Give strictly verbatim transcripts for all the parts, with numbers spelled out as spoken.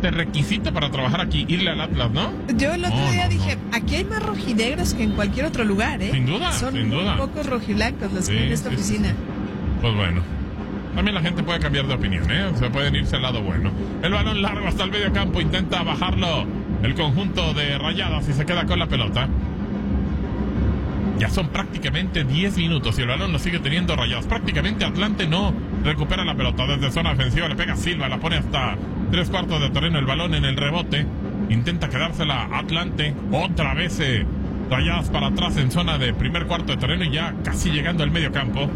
este requisito para trabajar aquí, irle al Atlas, ¿no? Yo el otro no, día no, dije, no. aquí hay más rojinegros que en cualquier otro lugar, ¿eh? Sin duda, Son sin muy duda. pocos rojiblancos los Sí, que hay en esta sí, oficina. sí. Pues bueno, también la gente puede cambiar de opinión, ¿eh? O sea, pueden irse al lado bueno. El balón largo hasta el medio campo, intenta bajarlo el conjunto de Rayadas y se queda con la pelota. Ya son prácticamente diez minutos y el balón lo sigue teniendo Rayadas. Prácticamente Atlante no recupera la pelota desde zona defensiva. Le pega Silva, la pone hasta tres cuartos de terreno. El balón en el rebote. Intenta quedársela Atlante. Otra vez eh, Rayadas para atrás en zona de primer cuarto de terreno y ya casi llegando al medio campo.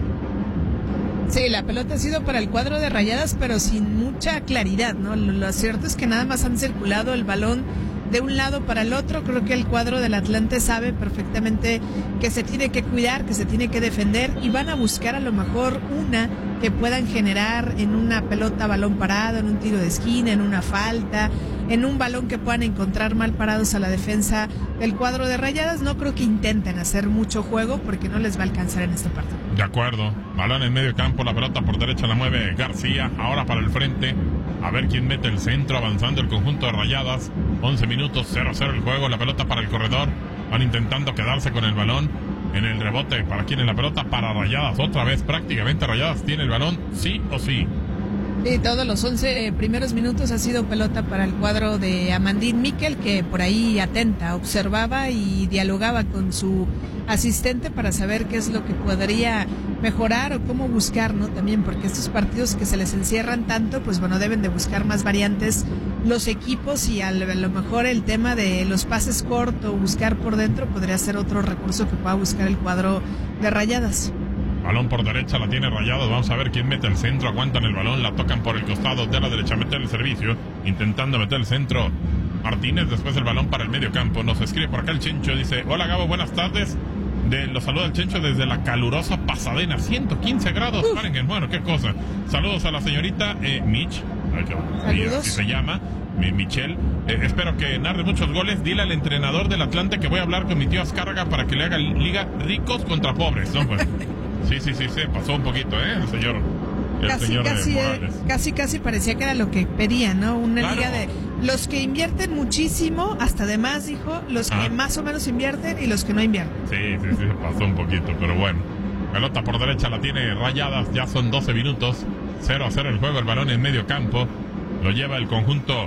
Sí, la pelota ha sido para el cuadro de Rayadas, pero sin mucha claridad, ¿no? Lo, lo cierto es que nada más han circulado el balón de un lado para el otro. Creo que el cuadro del Atlante sabe perfectamente que se tiene que cuidar, que se tiene que defender y van a buscar a lo mejor una que puedan generar en una pelota balón parado, en un tiro de esquina, en una falta, en un balón que puedan encontrar mal parados a la defensa del cuadro de Rayadas. No creo que intenten hacer mucho juego porque no les va a alcanzar en esta parte. De acuerdo, balón en medio campo, la pelota por derecha la mueve García, ahora para el frente, a ver quién mete el centro, avanzando el conjunto de Rayadas, once minutos, cero cero el juego, la pelota para el corredor, van intentando quedarse con el balón, en el rebote, ¿para quién es la pelota? Para Rayadas, otra vez prácticamente Rayadas tiene el balón, sí o sí. Y todos los once primeros minutos ha sido pelota para el cuadro de Amandín Miquel, que por ahí atenta, observaba y dialogaba con su asistente para saber qué es lo que podría mejorar o cómo buscar, ¿no? También porque estos partidos que se les encierran tanto, pues bueno, deben de buscar más variantes los equipos y a lo mejor el tema de los pases cortos, buscar por dentro, podría ser otro recurso que pueda buscar el cuadro de Rayadas. Balón por derecha, la tiene Rayados. Vamos a ver quién mete el centro. Aguantan el balón, la tocan por el costado de la derecha. Meter el servicio, intentando meter el centro Martínez. Después el balón para el medio campo. Nos escribe por acá el Chencho. Dice: hola Gabo, buenas tardes. De, los saluda el Chencho desde la calurosa Pasadena. ciento quince grados. Uf. Paren, bueno, qué cosa. Saludos a la señorita eh, Mitch. Ay, que, Saludos. así se llama. Mi Michelle, eh, espero que narre muchos goles. Dile al entrenador del Atlante que voy a hablar con mi tío Azcárraga para que le haga liga ricos contra pobres, ¿no? Pues, sí, sí, sí, sí, pasó un poquito, ¿eh? El señor, el Casi, señor casi, eh, Morales. casi, casi parecía que era lo que pedía, ¿no? Una Claro. liga de los que invierten muchísimo, hasta de más, dijo, los que Ah. más o menos invierten y los que no invierten. Sí, sí, sí, pasó un poquito, pero bueno. Pelota por derecha la tiene Rayadas, ya son doce minutos. cero a cero el juego, el balón en medio campo. Lo lleva el conjunto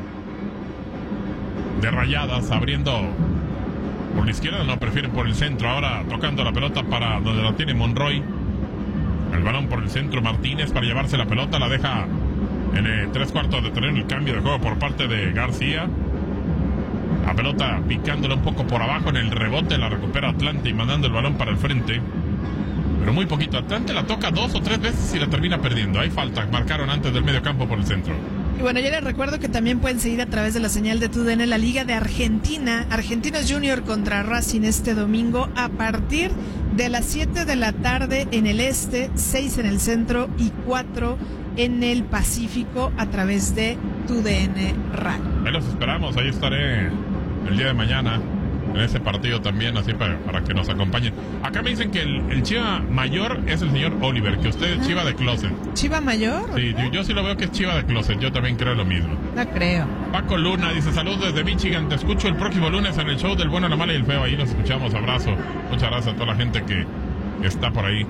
de Rayadas, abriendo por la izquierda, no, prefieren por el centro. Ahora tocando la pelota para donde la tiene Monroy. El balón por el centro Martínez para llevarse la pelota, la deja en eh, tres cuartos de terreno. El cambio de juego por parte de García. La pelota picándola un poco por abajo en el rebote, la recupera Atlante y mandando el balón para el frente. Pero muy poquito. Atlante la toca dos o tres veces y la termina perdiendo. Hay falta, marcaron antes del medio campo por el centro. Y bueno, yo les recuerdo que también pueden seguir a través de la señal de TUDN la Liga de Argentina, Argentinos Junior contra Racing este domingo a partir de las siete de la tarde en el este, seis en el centro y cuatro en el Pacífico a través de TUDN Radio. Ahí los esperamos, ahí estaré el día de mañana en ese partido también, así para, para que nos acompañen. Acá me dicen que el, el Chiva mayor es el señor Oliver, que usted es Chiva de closet. ¿Chiva mayor? Sí, yo, yo sí lo veo que es Chiva de closet, yo también creo lo mismo. No creo. Paco Luna dice: saludos desde Michigan, te escucho el próximo lunes en el show del bueno, la mala y el feo. Ahí nos escuchamos, abrazo. Muchas gracias a toda la gente que, que está por ahí.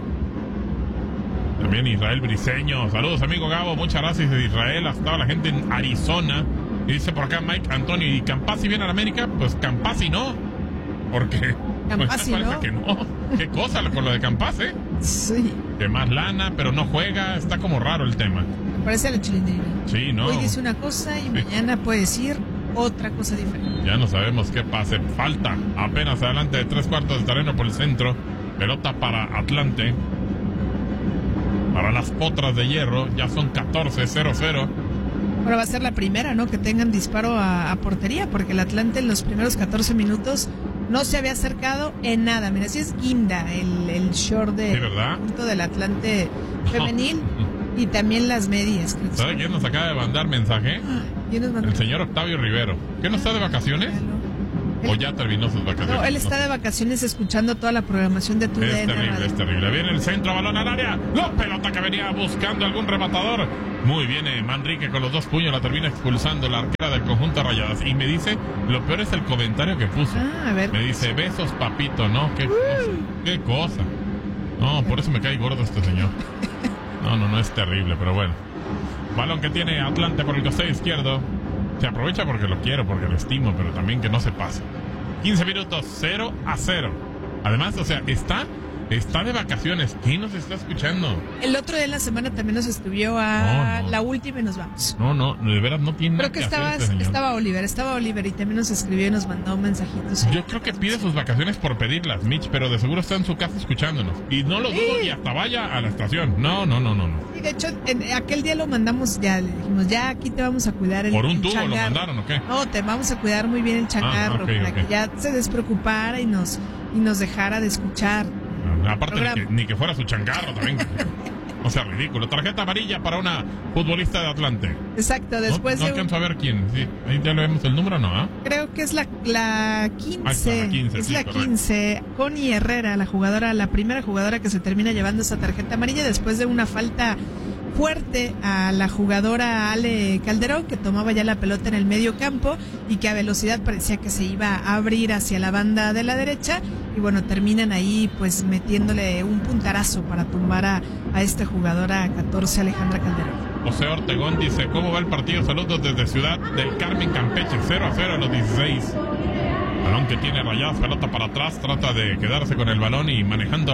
También Israel Briseño, saludos amigo Gabo, muchas gracias de Israel, hasta toda la gente en Arizona. Y dice por acá Mike Antonio: ¿y Campazzi viene a la América? Pues Campazzi no, porque Campazzi pues, no. que no. Qué cosa con lo de Campazzi, ¿eh? Sí. Que más lana, pero no juega, está como raro el tema. Me parece la chilindrina. Sí, no. Hoy dice una cosa y Sí. mañana puede decir otra cosa diferente. Ya no sabemos qué pase. Falta apenas adelante de tres cuartos de terreno por el centro. Pelota para Atlante. Para las potras de hierro. Ya son catorce cero cero. Ahora va a ser la primera, ¿no? Que tengan disparo a, a portería, porque el Atlante en los primeros catorce minutos no se había acercado en nada. Mira, si es Guinda, el, el short de Sí, ¿verdad? punto del Atlante femenil y también las medias. Creo que ¿Sabe son. quién nos acaba de mandar mensaje? ¿Quién nos mandó? El señor Octavio Rivero. ¿Qué no está de vacaciones? ¿O ya terminó sus vacaciones? No, él está de vacaciones escuchando toda la programación de tu Es terrible, es terrible. Viene el centro, balón al área. La pelota que venía buscando algún rematador. Muy bien, eh, Manrique con los dos puños la termina expulsando la arquera del conjunto Rayadas. Y me dice, lo peor es el comentario que puso. Ah, a ver. Me dice, besos, papito, ¿no? ¿Qué, uh. cosa, qué cosa? No, por eso me cae gordo este señor. No, no, no, es terrible, pero bueno. Balón que tiene Atlante por el costado izquierdo. Se aprovecha porque lo quiero, porque lo estimo, pero también que no se pase. quince minutos, cero a cero. Además, o sea, está, está de vacaciones. ¿Quién nos está escuchando? El otro día de la semana también nos escribió a no, no. la última y nos vamos. No, no, de veras no tiene Creo que, que estaba, este estaba Oliver, estaba Oliver y también nos escribió y nos mandó mensajitos. Yo creo que pide sus vacaciones por pedirlas, Mitch, pero de seguro está en su casa escuchándonos. Y no lo dudo sí. Y hasta vaya a la estación. No, no, no, no. no. Sí, de hecho, en aquel día lo mandamos ya, le dijimos, ya aquí te vamos a cuidar el ¿Por un el tubo changarro. Lo mandaron o qué? No, te vamos a cuidar muy bien el changarro, ah, okay, para okay. que ya se despreocupara y nos, y nos dejara de escuchar. Aparte ni que, ni que fuera su changarro también. O sea, ridículo. Tarjeta amarilla para una futbolista de Atlante. Exacto, después No, no de alcanzo un... a ver quién. Sí, ahí ya le vemos el número, ¿no? ¿Eh? Creo que es la, la quince. Ahí está, la quince. Es sí, la correcto. quince. Connie Herrera, la jugadora, la primera jugadora que se termina llevando esa tarjeta amarilla después de una falta fuerte a la jugadora Ale Calderón, que tomaba ya la pelota en el medio campo y que a velocidad parecía que se iba a abrir hacia la banda de la derecha. Y bueno, terminan ahí pues metiéndole un puntarazo para tumbar a, a esta jugadora catorce, Alejandra Calderón. José Ortegón dice, ¿cómo va el partido? Saludos desde Ciudad del Carmen, Campeche, cero a cero a los dieciséis. Balón que tiene Rayadas, pelota para atrás, trata de quedarse con el balón y manejando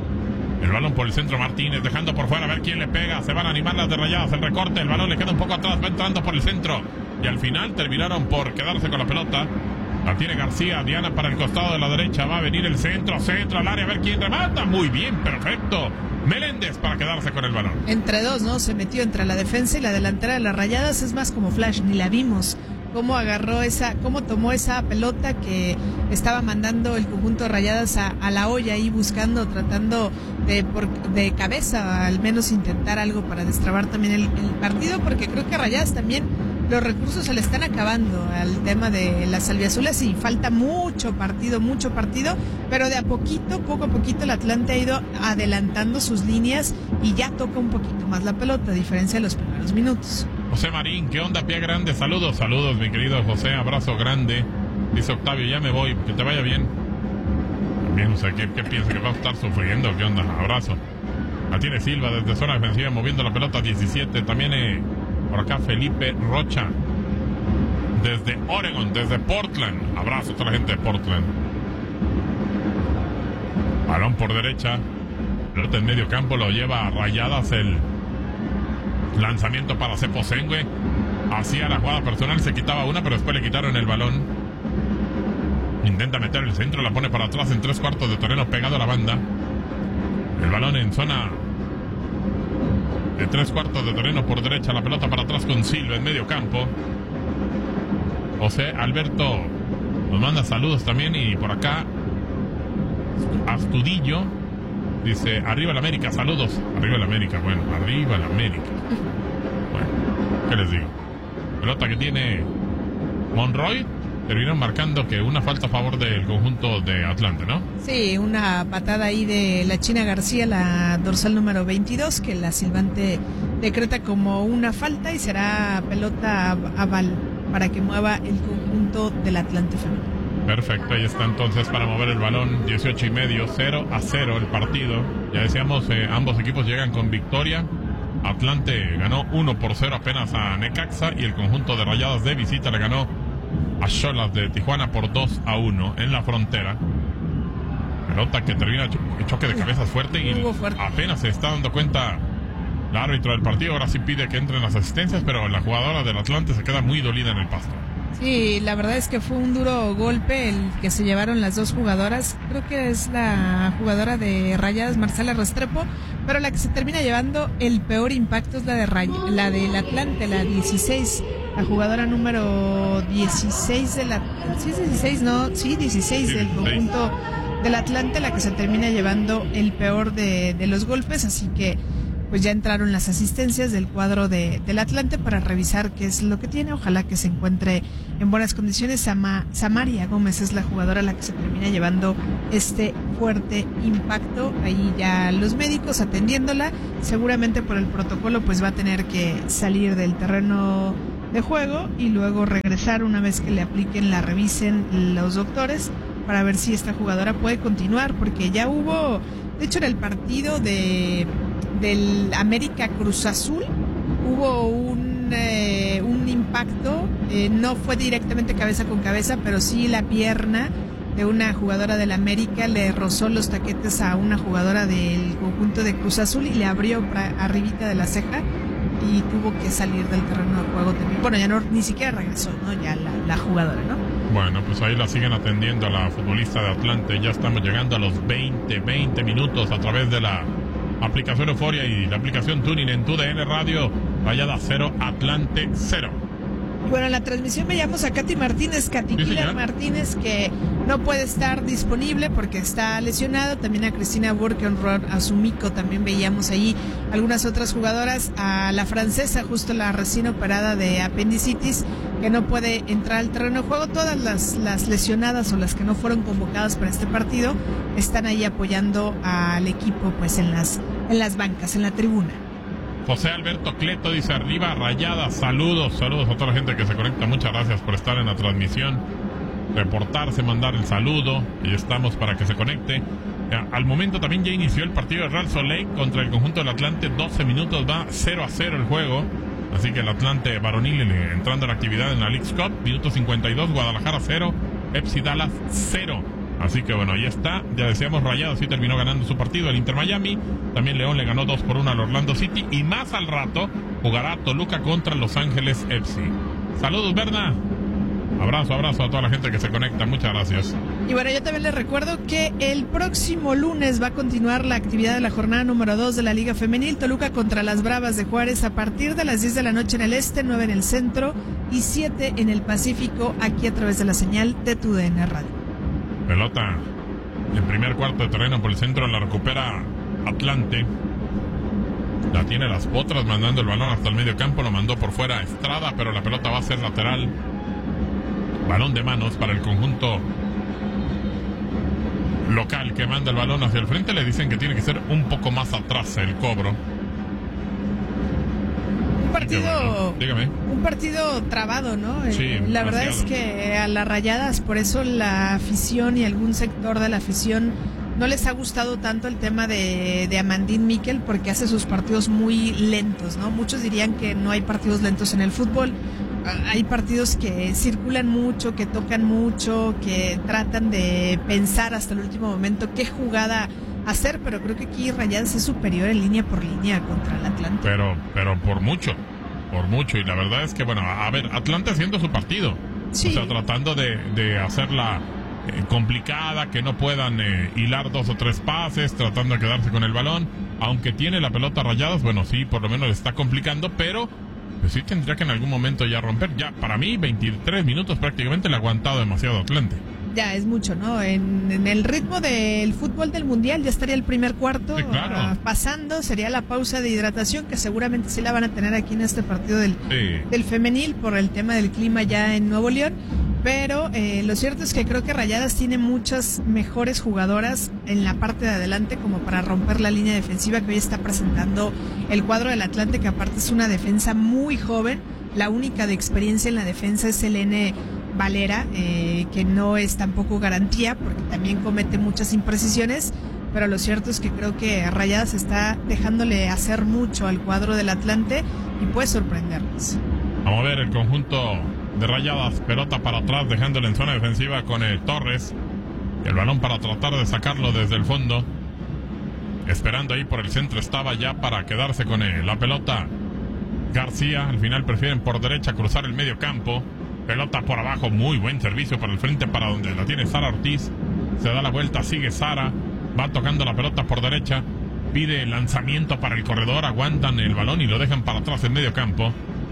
el balón por el centro Martínez, dejando por fuera a ver quién le pega. Se van a animar las de Rayadas, el recorte, el balón le queda un poco atrás, va entrando por el centro y al final terminaron por quedarse con la pelota. La tiene García, Diana para el costado de la derecha, va a venir el centro, centro al área, a ver quién remata. Muy bien, perfecto. Meléndez para quedarse con el balón. Entre dos, ¿no? Se metió entre la defensa y la delantera de las Rayadas, es más como flash, ni la vimos. Cómo agarró esa, cómo tomó esa pelota que estaba mandando el conjunto de Rayadas a, a la olla ahí buscando, tratando de, por, de cabeza al menos intentar algo para destrabar también el, el partido, porque creo que a Rayadas también los recursos se le están acabando al tema de las albiazules y falta mucho partido, mucho partido, pero de a poquito, poco a poquito el Atlante ha ido adelantando sus líneas y ya toca un poquito más la pelota, a diferencia de los primeros minutos. José Marín, ¿qué onda, pie grande? Saludos, saludos, mi querido José, abrazo grande. Dice Octavio, ya me voy, que te vaya bien. También, o sea, ¿qué, qué piensa que va a estar sufriendo? ¿Qué onda? Abrazo. La tiene Silva desde zona defensiva, moviendo la pelota diecisiete. También eh, por acá Felipe Rocha, desde Oregon, desde Portland. Abrazo a toda la gente de Portland. Balón por derecha. Pelota en medio campo, lo lleva a Rayadas el lanzamiento para Ceposengue. Hacía la jugada personal, se quitaba una, pero después le quitaron el balón. Intenta meter el centro, la pone para atrás en tres cuartos de terreno pegado a la banda. El balón en zona de tres cuartos de terreno por derecha, la pelota para atrás con Silva en medio campo. José Alberto nos manda saludos también y por acá Astudillo dice, arriba el América, saludos. Arriba el América, bueno, arriba el América. Bueno, ¿qué les digo? Pelota que tiene Monroy. Terminaron marcando que una falta a favor del conjunto de Atlante, ¿no? Sí, una patada ahí de la China García, la dorsal número veintidós, que la silbante decreta como una falta y será pelota aval para que mueva el conjunto del Atlante femenino. Perfecto, ahí está entonces para mover el balón, dieciocho y medio, cero a cero el partido. Ya decíamos, eh, ambos equipos llegan con victoria. Atlante ganó uno por cero apenas a Necaxa y el conjunto de Rayadas de visita le ganó a Xolas de Tijuana por dos a uno en la frontera. Pelota que termina cho- choque de cabezas fuerte y fuerte. Apenas se está dando cuenta el árbitro del partido. Ahora sí pide que entren las asistencias, pero la jugadora del Atlante se queda muy dolida en el pasto. Sí, la verdad es que fue un duro golpe el que se llevaron las dos jugadoras. Creo que es la jugadora de Rayadas, Marcela Restrepo, pero la que se termina llevando el peor impacto es la de Ray- la del Atlante, la dieciséis, la jugadora número dieciséis de la... ¿Sí es dieciséis? No, sí, dieciséis Sí, del dieciséis. conjunto del Atlante, la que se termina llevando el peor de, de los golpes, así que pues ya entraron las asistencias del cuadro de, del Atlante para revisar qué es lo que tiene. Ojalá que se encuentre en buenas condiciones. Sama, Samaria Gómez es la jugadora a la que se termina llevando este fuerte impacto. Ahí ya los médicos atendiéndola. Seguramente por el protocolo pues va a tener que salir del terreno de juego y luego regresar una vez que le apliquen, la revisen los doctores para ver si esta jugadora puede continuar, porque ya hubo, de hecho en el partido de del América Cruz Azul hubo un eh, un impacto, eh, no fue directamente cabeza con cabeza, pero sí la pierna de una jugadora del América le rozó los taquetes a una jugadora del conjunto de Cruz Azul y le abrió pra, arribita de la ceja y tuvo que salir del terreno de juego también. Bueno, ya no, ni siquiera regresó, ¿no? Ya la, la jugadora, ¿no? Bueno, pues ahí la siguen atendiendo a la futbolista de Atlante. Ya estamos llegando a los veinte, veinte minutos a través de la aplicación Euforia y la aplicación Tuning en Tu D N Radio. Rayada cero, Atlante cero. Bueno, en la transmisión veíamos a Katy Martínez, Katy Sí, Pilar Martínez, que no puede estar disponible porque está lesionado. También a Cristina Burkenroth, a Sumiko, también veíamos ahí algunas otras jugadoras. A la francesa, justo la recién operada de apendicitis, que no puede entrar al terreno de juego. Todas las, las lesionadas o las que no fueron convocadas para este partido están ahí apoyando al equipo pues en las, en las bancas, en la tribuna. José Alberto Cleto dice: arriba Rayadas, saludos, saludos a toda la gente que se conecta, muchas gracias por estar en la transmisión, reportarse, mandar el saludo, y estamos para que se conecte. Al momento también ya inició el partido de Real Soleil contra el conjunto del Atlante, doce minutos, va cero a cero el juego, así que el Atlante varonil entrando en actividad en la Leagues Cup, minuto cincuenta y dos, Guadalajara cero, F C Dallas cero. Así que bueno, ahí está, ya decíamos, Rayados sí terminó ganando su partido, el Inter Miami, también León le ganó dos por uno al Orlando City, y más al rato jugará Toluca contra Los Ángeles F C. Saludos, Berna. Abrazo, abrazo a toda la gente que se conecta, muchas gracias. Y bueno, yo también les recuerdo que el próximo lunes va a continuar la actividad de la jornada número dos de la Liga Femenil, Toluca contra las Bravas de Juárez, a partir de las diez de la noche en el este, nueve en el centro y siete en el Pacífico, aquí a través de la señal de Tu D N Radio. Pelota en primer cuarto de terreno por el centro, la recupera Atlante. La tiene Las Potras, mandando el balón hasta el medio campo, lo mandó por fuera Estrada, pero la pelota va a ser lateral. Balón de manos para el conjunto local que manda el balón hacia el frente. Le dicen que tiene que ser un poco más atrás el cobro. Un partido, bueno, dígame. Un partido trabado, ¿no? Sí, eh, la verdad es que a las Rayadas, por eso la afición y algún sector de la afición no les ha gustado tanto el tema de, de Amandine Miquel, porque hace sus partidos muy lentos, ¿no? Muchos dirían que no hay partidos lentos en el fútbol. Hay partidos que circulan mucho, que tocan mucho, que tratan de pensar hasta el último momento qué jugada hacer, pero creo que aquí Rayadas es superior en línea por línea contra el Atlante. Pero, pero por mucho, por mucho, y la verdad es que, bueno, a ver, Atlante haciendo su partido, sí. O sea, tratando de, de hacerla eh, complicada, que no puedan eh, hilar dos o tres pases, tratando de quedarse con el balón, aunque tiene la pelota Rayadas, bueno, sí, por lo menos le está complicando, pero pues sí tendría que en algún momento ya romper. Ya, para mí, veintitrés minutos prácticamente le ha aguantado demasiado Atlante. Ya es mucho, ¿no? En, en el ritmo del fútbol del Mundial ya estaría el primer cuarto sí, claro. uh, pasando, sería la pausa de hidratación, que seguramente sí la van a tener aquí en este partido del, sí. del femenil por el tema del clima ya en Nuevo León. Pero eh, lo cierto es que creo que Rayadas tiene muchas mejores jugadoras en la parte de adelante como para romper la línea defensiva que hoy está presentando el cuadro del Atlante, que aparte es una defensa muy joven. La única de experiencia en la defensa es Helene Valera, eh, que no es tampoco garantía porque también comete muchas imprecisiones. Pero lo cierto es que creo que Rayadas está dejándole hacer mucho al cuadro del Atlante y puede sorprendernos. Vamos a ver el conjunto de Rayadas, pelota para atrás, dejándole en zona defensiva con el Torres. El balón para tratar de sacarlo desde el fondo. Esperando ahí por el centro estaba ya para quedarse con el, la pelota García. Al final prefieren por derecha cruzar el medio campo. Pelota por abajo, muy buen servicio para el frente, para donde la tiene Sara Ortiz. Se da la vuelta, sigue Sara. Va tocando la pelota por derecha. Pide lanzamiento para el corredor. Aguantan el balón y lo dejan para atrás en medio campo.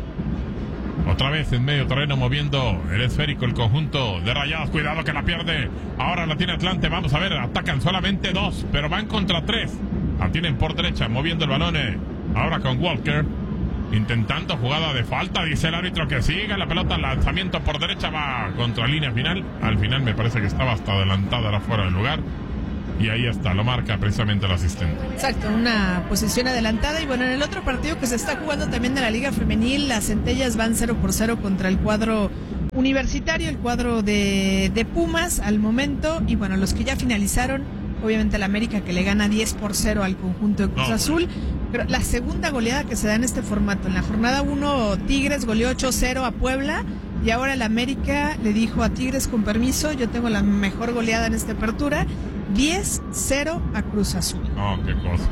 Otra vez en medio terreno moviendo el esférico el conjunto de Rayadas. Cuidado que la pierde. Ahora la tiene Atlante. Vamos a ver, atacan solamente dos, pero van contra tres. La tienen por derecha, moviendo el balón. Eh, Ahora con Walker. Intentando jugada de falta, dice el árbitro que siga la pelota, lanzamiento por derecha, va contra línea final. Al final me parece que estaba hasta adelantada, era fuera del lugar. Y ahí está, lo marca precisamente el asistente. Exacto, una posición adelantada. Y bueno, en el otro partido que se está jugando también de la Liga Femenil, las Centellas van cero por cero contra el cuadro universitario, el cuadro de, de Pumas al momento. Y bueno, los que ya finalizaron, obviamente el América que le gana diez por cero al conjunto de Cruz no, Azul. Pero la segunda goleada que se da en este formato. En la jornada uno, Tigres goleó ocho cero a Puebla. Y ahora el América le dijo a Tigres, con permiso, yo tengo la mejor goleada en esta apertura. diez cero a Cruz Azul. Oh, qué cosa.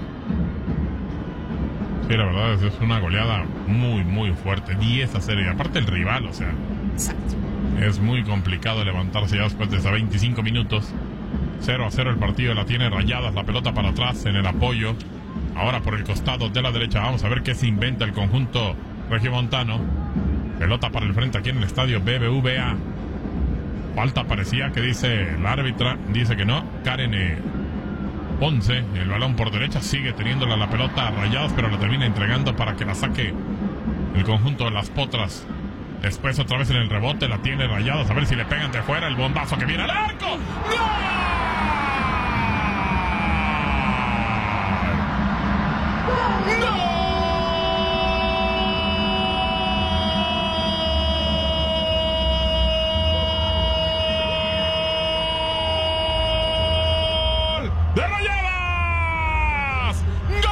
Sí, la verdad es, es una goleada muy, muy fuerte. diez a cero. Y aparte el rival, o sea. Exacto. Es muy complicado levantarse ya después de esos veinticinco minutos. cero a cero el partido. La tiene Rayadas, la pelota para atrás en el apoyo. Ahora por el costado de la derecha. Vamos a ver qué se inventa el conjunto regiomontano. Pelota para el frente aquí en el estadio B B V A. Falta parecía que dice la árbitra. Dice que no. Karen eh, Ponce. El balón por derecha. Sigue teniéndola la pelota Rayadas, pero la termina entregando para que la saque el conjunto de las Potras. Después otra vez en el rebote. La tiene Rayadas. A ver si le pegan de fuera. El bombazo que viene al arco. ¡No! ¡De Rayadas! ¡Gol!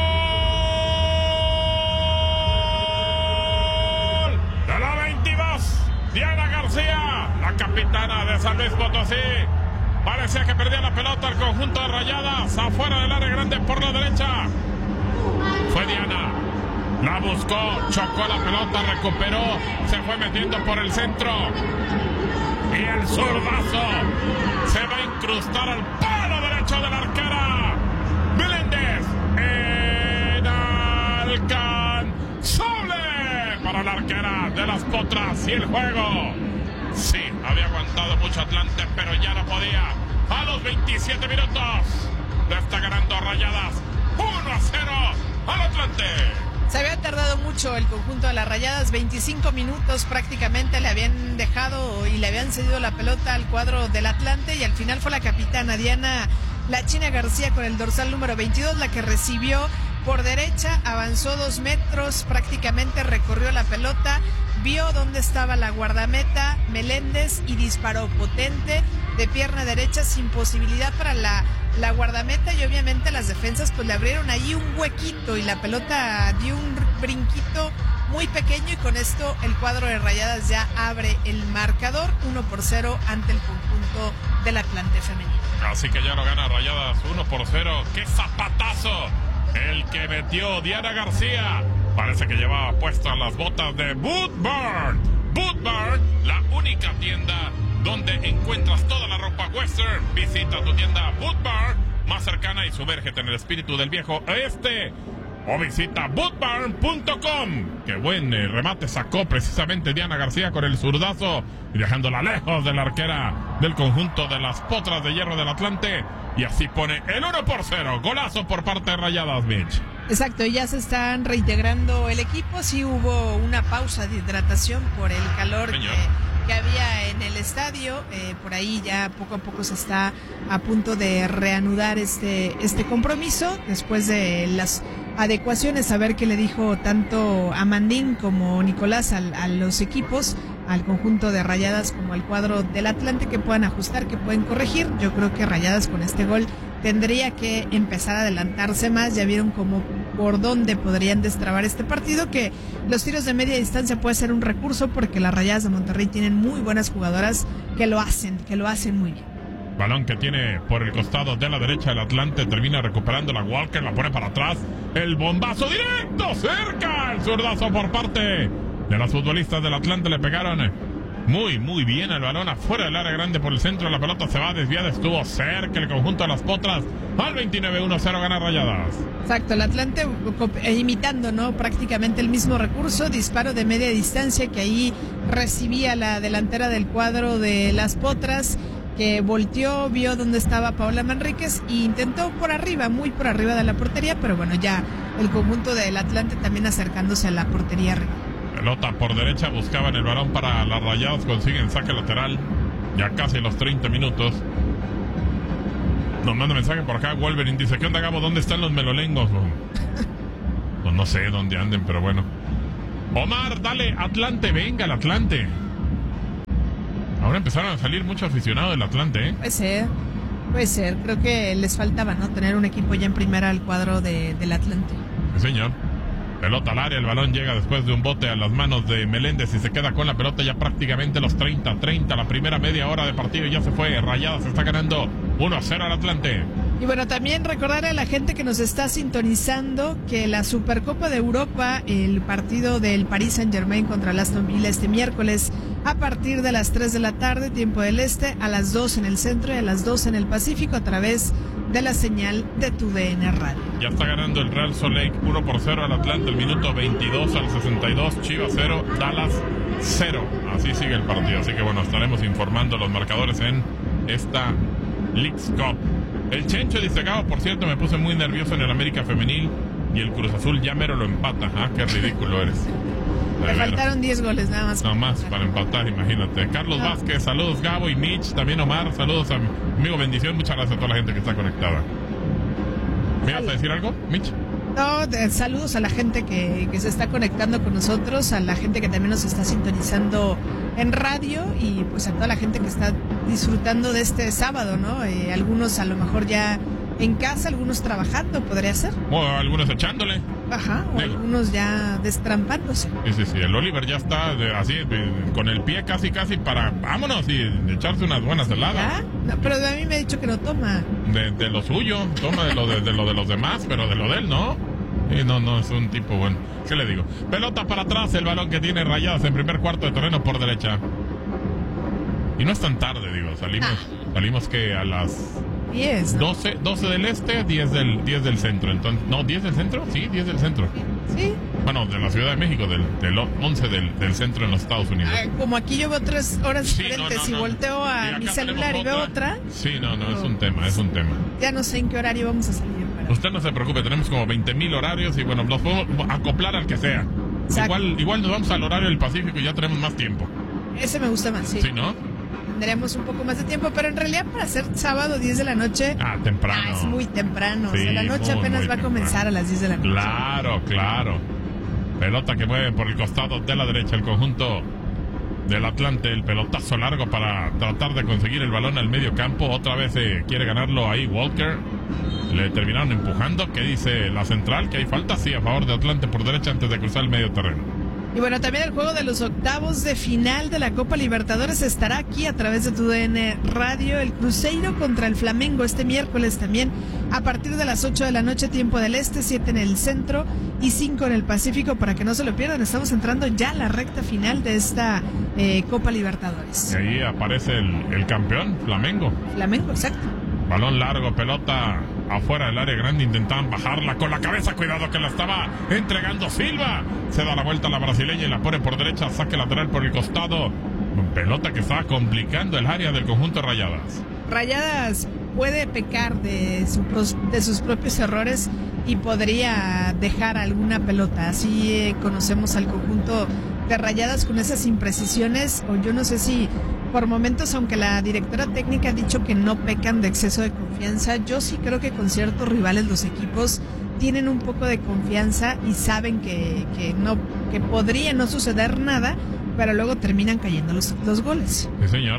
De la veintidós, Diana García, la capitana de San Luis Potosí. Parecía que perdía la pelota el conjunto de Rayadas, afuera del área grande por la derecha. Fue Diana, la buscó, chocó la pelota, recuperó, se fue metiendo por el centro. Y el zurdazo se va a incrustar al palo derecho de la arquera. Meléndez, inalcanzable para la arquera de las Potras. Y el juego, sí, había aguantado mucho Atlante, pero ya no podía. A los veintisiete minutos, le está ganando Rayadas uno a cero al Atlante. Se había tardado mucho el conjunto de las Rayadas, veinticinco minutos prácticamente le habían dejado y le habían cedido la pelota al cuadro del Atlante, y al final fue la capitana Diana La China García con el dorsal número veintidós la que recibió por derecha, avanzó dos metros, prácticamente recorrió la pelota, vio dónde estaba la guardameta Meléndez y disparó potente de pierna derecha sin posibilidad para la, la guardameta, y obviamente las defensas pues le abrieron ahí un huequito y la pelota dio un brinquito muy pequeño, y con esto el cuadro de Rayadas ya abre el marcador uno por cero ante el conjunto del Atlante femenino. Así que ya lo gana Rayadas uno por cero. ¡Qué zapatazo! El que metió Diana García. Parece que llevaba puestas las botas de Boot Barn. Boot Barn, la única tienda donde encuentras toda la ropa western. Visita tu tienda Boot Barn más cercana y sumérgete en el espíritu del viejo oeste. O visita boot barn punto com. Qué buen eh, remate sacó precisamente Diana García con el zurdazo y dejándola lejos de la arquera del conjunto de las Potras de Hierro del Atlante. Y así pone el uno por cero. Golazo por parte de Rayadas, Mitch. Exacto, ya se están reintegrando el equipo. Sí hubo una pausa de hidratación por el calor que, que había en el estadio. Eh, por ahí ya poco a poco se está a punto de reanudar este, este compromiso después de las adecuaciones, a ver qué le dijo tanto Amandín como Nicolás al, a los equipos, al conjunto de Rayadas como al cuadro del Atlante, que puedan ajustar, que pueden corregir. Yo creo que Rayadas con este gol tendría que empezar a adelantarse más. Ya vieron cómo por dónde podrían destrabar este partido, que los tiros de media distancia puede ser un recurso porque las Rayadas de Monterrey tienen muy buenas jugadoras que lo hacen, que lo hacen muy bien. Balón que tiene por el costado de la derecha el Atlante, termina recuperando la Walker, la pone para atrás, el bombazo directo, cerca, el zurdazo por parte de las futbolistas del Atlante, le pegaron muy, muy bien el balón afuera del área grande por el centro, la pelota se va desviada, estuvo cerca el conjunto de las Potras, al veintinueve uno cero gana Rayadas. Exacto, el Atlante imitando, ¿no? Prácticamente el mismo recurso, disparo de media distancia que ahí recibía la delantera del cuadro de las Potras. que volteó, vio dónde estaba Paola Manríquez e intentó por arriba, muy por arriba de la portería, pero bueno, ya el conjunto del Atlante también acercándose a la portería arriba. Pelota por derecha, buscaban el balón para las Rayadas, consiguen saque lateral, ya casi los treinta minutos. Nos manda mensaje por acá, Wolverine, dice, ¿qué onda, Gabo? ¿Dónde están los melolengos? Pues no sé dónde anden, pero bueno. Omar, dale, Atlante, venga el Atlante. Ahora empezaron a salir muchos aficionados del Atlante, ¿eh? Puede ser, puede ser. Creo que les faltaba, ¿no? Tener un equipo ya en primera al cuadro de, del Atlante. Sí, señor. Pelota al área, el balón llega después de un bote a las manos de Meléndez y se queda con la pelota ya prácticamente los treinta treinta. La primera media hora de partido ya se fue. Rayadas se está ganando uno a cero al Atlante. Y bueno, también recordarle a la gente que nos está sintonizando que la Supercopa de Europa, el partido del Paris Saint-Germain contra el Aston Villa este miércoles a partir de las tres de la tarde, tiempo del este, a las dos en el centro y a las dos en el Pacífico a través de la señal de tu D N Radio. Ya está ganando el Real Salt Lake uno por cero al Atlante, el minuto veintidós al sesenta y dos, Chivas cero, Dallas cero. Así sigue el partido, así que bueno, estaremos informando los marcadores en esta Leagues Cup. El Chencho dice, Gabo, por cierto, me puse muy nervioso en el América Femenil y el Cruz Azul ya mero lo empata. Ah, qué ridículo eres. Me faltaron diez goles nada más. Nada más para empatar, imagínate. Carlos no. Vázquez, saludos Gabo y Mitch, también Omar, saludos a mi amigo, bendición, muchas gracias a toda la gente que está conectada. ¿Me ibas a decir algo, Mitch? No, de, saludos a la gente que, que se está conectando con nosotros, a la gente que también nos está sintonizando en radio y pues a toda la gente que está disfrutando de este sábado, ¿no? Eh, algunos a lo mejor ya en casa, algunos trabajando, podría ser. O algunos echándole. Ajá, o Digo. algunos ya destrampándose. Sí, sí, sí, el Oliver ya está de, así, de, con el pie casi, casi para, vámonos, y de echarse unas buenas heladas. No, pero a mí me ha dicho que no toma. De, de lo suyo, toma de lo de, de lo de los demás, pero de lo de él no. Y no, no, es un tipo bueno. ¿Qué le digo? Pelota para atrás, el balón que tiene Rayadas en primer cuarto de terreno por derecha. Y no es tan tarde, digo, salimos, ah. salimos que a las... diez. doce, doce del este, diez del, diez del centro. Entonces, no, diez del centro, sí, diez del centro. Sí. Bueno, de la Ciudad de México, del, del once del, del centro en los Estados Unidos. Ah, como aquí yo veo tres horas sí, diferentes no, no, y no. volteo a mi celular y veo otra. Sí, no, no, es un tema, es un tema. Ya no sé en qué horario vamos a salir. Pero... Usted no se preocupe, tenemos como veinte mil horarios y bueno, los podemos acoplar al que sea. Igual, igual nos vamos al horario del Pacífico y ya tenemos más tiempo. Ese me gusta más, sí. Sí, ¿no? Tendremos un poco más de tiempo, pero en realidad para ser sábado diez de la noche... Ah, temprano. Ah, es muy temprano. Sí, o sea, la noche muy, apenas muy va a temprano. comenzar a las diez de la noche. Claro, claro. Pelota que mueve por el costado de la derecha el conjunto del Atlante. El pelotazo largo para tratar de conseguir el balón al medio campo. Otra vez eh, quiere ganarlo ahí Walker. Le terminaron empujando. ¿Qué dice la central? ¿Que hay falta? Sí, a favor de Atlante por derecha antes de cruzar el medio terreno. Y bueno, también el juego de los octavos de final de la Copa Libertadores estará aquí a través de tu D N Radio. El Cruzeiro contra el Flamengo este miércoles también a partir de las ocho de la noche, tiempo del este, siete en el centro y cinco en el Pacífico, para que no se lo pierdan. Estamos entrando ya a la recta final de esta eh, Copa Libertadores. Y ahí aparece el, el campeón, Flamengo. Flamengo, exacto. Balón largo, pelota afuera del área grande, intentaban bajarla con la cabeza, cuidado que la estaba entregando Silva, se da la vuelta a la brasileña y la pone por derecha, saque lateral por el costado, pelota que estaba complicando el área del conjunto de Rayadas. Rayadas puede pecar de, su, de sus propios errores y podría dejar alguna pelota, así eh, conocemos al conjunto de Rayadas con esas imprecisiones, o yo no sé si por momentos, aunque la directora técnica ha dicho que no pecan de exceso de confianza, yo sí creo que con ciertos rivales los equipos tienen un poco de confianza y saben que, que, no, que podría no suceder nada, pero luego terminan cayendo los, los goles. Sí, señor.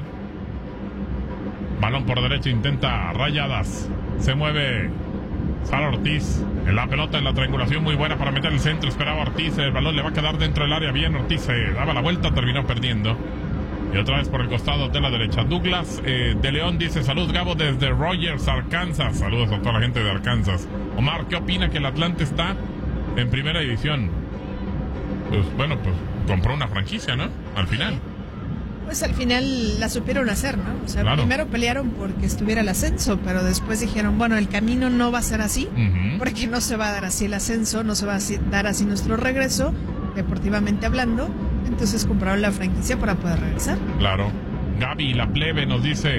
Balón por derecha, intenta Rayadas. Se mueve Sara Ortiz. En la pelota en la triangulación muy buena para meter el centro. Esperaba Ortiz. El balón le va a quedar dentro del área. Bien, Ortiz se daba la vuelta, terminó perdiendo. Y otra vez por el costado de la derecha. Douglas eh, de León dice: salud, Gabo, desde Rogers, Arkansas. Saludos a toda la gente de Arkansas. Omar, ¿qué opina que el Atlante está en primera división? Pues bueno, pues compró una franquicia, ¿no? Al final. Pues al final la supieron hacer, ¿no? O sea, claro. Primero pelearon porque estuviera el ascenso, pero después dijeron, bueno, el camino no va a ser así, uh-huh. porque no se va a dar así el ascenso, no se va a dar así nuestro regreso, deportivamente hablando. Entonces compraron la franquicia para poder regresar. Claro. Gaby, la plebe, nos dice: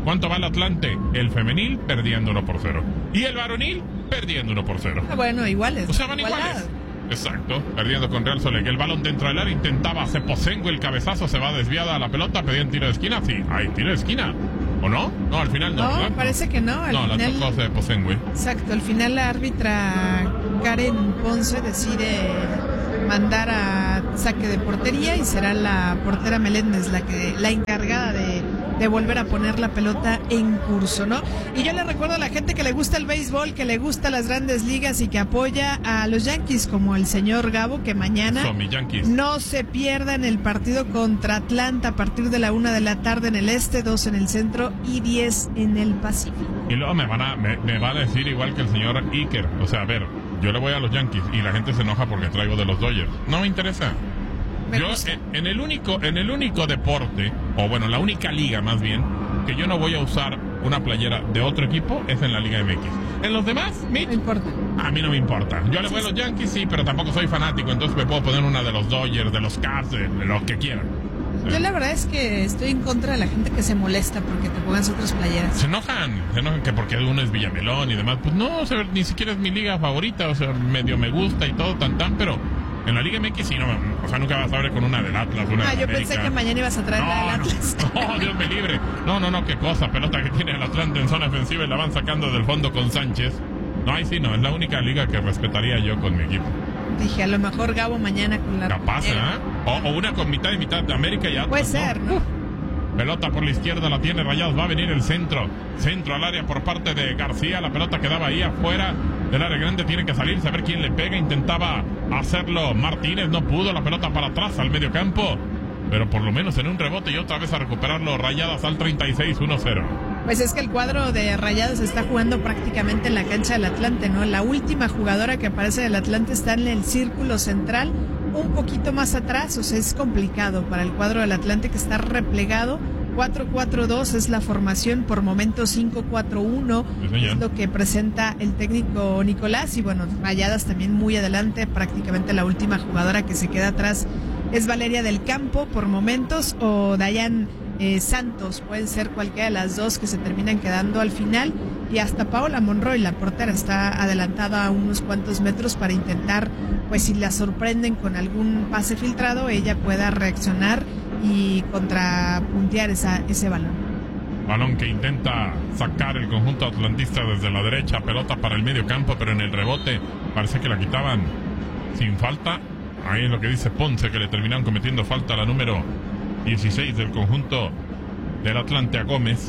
¿Cuánto va el Atlante? El femenil perdiendo uno por cero. Y el varonil perdiendo uno por cero. Ah, bueno, iguales. O sea, van igualdad. iguales. Exacto, perdiendo con Real Salt Lake. El balón dentro del área intentaba Ceposengo, el cabezazo se va desviada a la pelota, pedían tiro de esquina. Sí, hay tiro de esquina. ¿O no? No, al final no. No, ¿verdad? parece que no. Al no, final, la tocó Ceposengo. Exacto, al final la árbitra Karen Ponce decide mandar a saque de portería y será la portera Meléndez la que la encargada de, de volver a poner la pelota en curso, ¿no? Y yo le recuerdo a la gente que le gusta el béisbol, que le gusta las grandes ligas y que apoya a los Yankees, como el señor Gabo, que mañana Son mis Yankees. no se pierdan el partido contra Atlanta a partir de la una de la tarde en el este, dos en el centro y diez en el Pacífico. Y luego me van a, me, me va a decir igual que el señor Iker. O sea, a ver, yo le voy a los Yankees y la gente se enoja porque traigo de los Dodgers. No me interesa. Me Yo gusta. en, en el único, en el único deporte, o bueno, la única liga más bien, que yo no voy a usar una playera de otro equipo es en la Liga M X. En los demás, Mitch, No importa. a mí no me importa. Yo le voy a los Yankees, sí, pero tampoco soy fanático, entonces me puedo poner una de los Dodgers, de los Cubs, de, de los que quieran. Yo la verdad es que estoy en contra de la gente que se molesta porque te pongas otras playeras. Se enojan, se enojan que porque uno es Villamelón y demás. Pues no, o sea, ni siquiera es mi liga favorita, o sea, medio me gusta y todo, tan tan, pero en la Liga M X sí, no, o sea, nunca vas a ver con una del Atlas, una Ah, del yo América. pensé que mañana ibas a traer la del No, Atlas. no, no, Dios me libre. No, no, no, qué cosa, pelota que tiene el Atlante en zona ofensiva y la van sacando del fondo con Sánchez. No, ahí sí, no, es la única liga que respetaría yo con mi equipo. Dije, a lo mejor Gabo mañana con la... Capaz, ¿eh? O, o una con mitad y mitad de América y Atlas. Puede ser, ¿no? Pelota por la izquierda, la tiene Rayados, va a venir el centro. Centro al área por parte de García, la pelota quedaba ahí afuera del área grande, tiene que salirse a ver quién le pega. Intentaba hacerlo Martínez, no pudo, la pelota para atrás al medio campo. Pero por lo menos en un rebote y otra vez a recuperarlo Rayadas al treinta y seis, uno cero. Pues es que el cuadro de Rayados está jugando prácticamente en la cancha del Atlante, ¿no? La última jugadora que aparece del Atlante está en el círculo central, un poquito más atrás, o sea, es complicado para el cuadro del Atlante que está replegado. cuatro cuatro dos es la formación, por momentos cinco cuatro uno Sí, es lo que presenta el técnico Nicolás. Y bueno, Rayadas también muy adelante, prácticamente la última jugadora que se queda atrás es Valeria del Campo por momentos, o Dayan eh, Santos, pueden ser cualquiera de las dos que se terminan quedando al final. Y hasta Paola Monroy, la portera, está adelantada a unos cuantos metros para intentar, pues si la sorprenden con algún pase filtrado, ella pueda reaccionar y contrapuntear esa, ese balón. Balón que intenta sacar el conjunto atlantista desde la derecha, pelota para el medio campo, pero en el rebote parece que la quitaban sin falta. Ahí es lo que dice Ponce, que le terminaron cometiendo falta a la número dieciséis del conjunto del Atlante, a Gómez.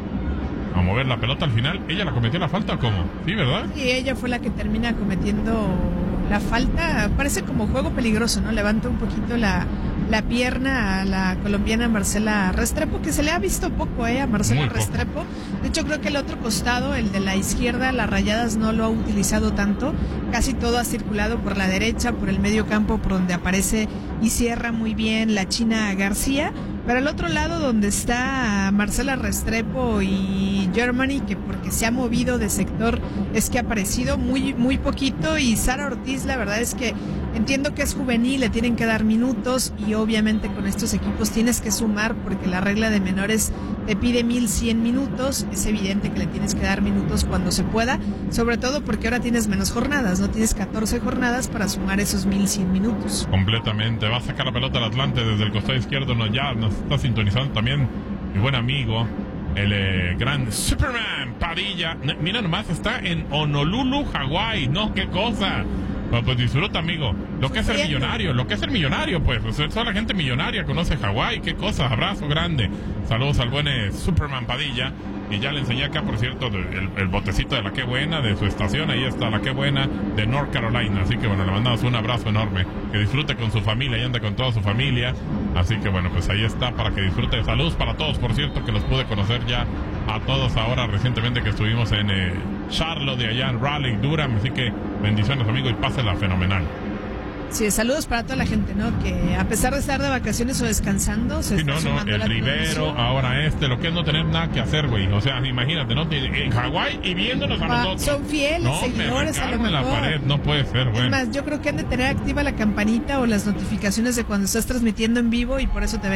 A mover la pelota al final. ¿Ella la cometió la falta o cómo? Sí, ¿verdad? Y ella fue la que termina cometiendo la falta. Parece como juego peligroso, ¿no? Levanta un poquito la, la pierna a la colombiana Marcela Restrepo, que se le ha visto poco, ¿eh? A Marcela Muy poco. Restrepo. De hecho, creo que el otro costado, el de la izquierda, las Rayadas no lo ha utilizado tanto. Casi todo ha circulado por la derecha, por el medio campo, por donde aparece y cierra muy bien la China García. Pero al otro lado, donde está Marcela Restrepo y Germany, que porque se ha movido de sector, es que ha aparecido muy, muy poquito. Y Sara Ortiz, la verdad es que entiendo que es juvenil, le tienen que dar minutos, y obviamente con estos equipos tienes que sumar porque la regla de menores te pide mil cien minutos. Es evidente que le tienes que dar minutos cuando se pueda, sobre todo porque ahora tienes menos jornadas, no tienes catorce jornadas para sumar esos mil cien minutos. Completamente. Va a sacar la pelota al Atlante desde el costado izquierdo. No, ya nos está sintonizando también mi buen amigo, el eh, gran Superman Padilla. N- Mira nomás, está en Honolulu, Hawái. No, qué cosa. Bueno, pues disfruta, amigo. Lo que es el millonario, lo que es el millonario, pues. pues toda la gente millonaria conoce Hawái. Qué cosa. Abrazo grande. Saludos al buen eh, Superman Padilla. Y ya le enseñé acá, por cierto, de- el, el botecito de la Qué Buena, de su estación. Ahí está la Qué Buena de North Carolina. Así que bueno, le mandamos un abrazo enorme. Que disfrute con su familia y anda con toda su familia. Así que bueno, pues ahí está para que disfrute. Saludos para todos, por cierto, que los pude conocer ya a todos ahora recientemente que estuvimos en eh, Charlotte, de allá en Raleigh, Durham. Así que bendiciones, amigo, y pásela fenomenal. Sí, saludos para toda la gente, ¿no? Que a pesar de estar de vacaciones o descansando, se Sí, está no, no, sumando el la Rivero, transmisión. ahora este, lo que es no tener nada que hacer, güey. O sea, imagínate, ¿no? En Hawái y viéndonos a Ah, nosotros. son fieles no, seguidores, me a lo recargo en la mejor. pared, no puede ser, güey. Es más, yo creo que han de tener activa la campanita o las notificaciones de cuando estás transmitiendo en vivo y por eso te ven.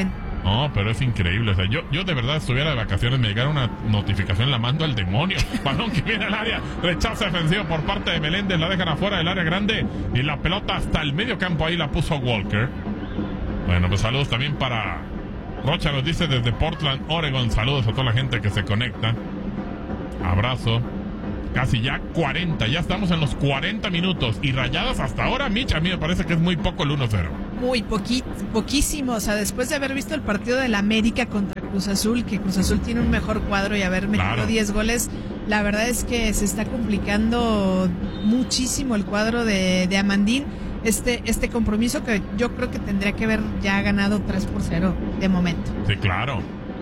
No, pero es increíble. O sea, yo, yo de verdad estuviera de vacaciones, me llegara una notificación, la mando al demonio. Balón que viene al área, rechazo defensivo por parte de Meléndez, la dejan afuera del área grande y la pelota hasta el medio campo, ahí la puso Walker. Bueno, pues saludos también para Rocha, nos dice desde Portland, Oregon. Saludos a toda la gente que se conecta. Abrazo. Casi ya cuarenta, ya estamos en los cuarenta minutos. Y Rayadas hasta ahora, Mitch, a mí me parece que es muy poco el uno cero. Muy poqui, poquísimo, o sea, después de haber visto el partido del América contra Cruz Azul, que Cruz Azul tiene un mejor cuadro y haber metido Claro. diez goles, la verdad es que se está complicando muchísimo el cuadro de, de Amandín. Este, este compromiso que yo creo que tendría que haber ya ganado tres por cero de momento. Sí, claro.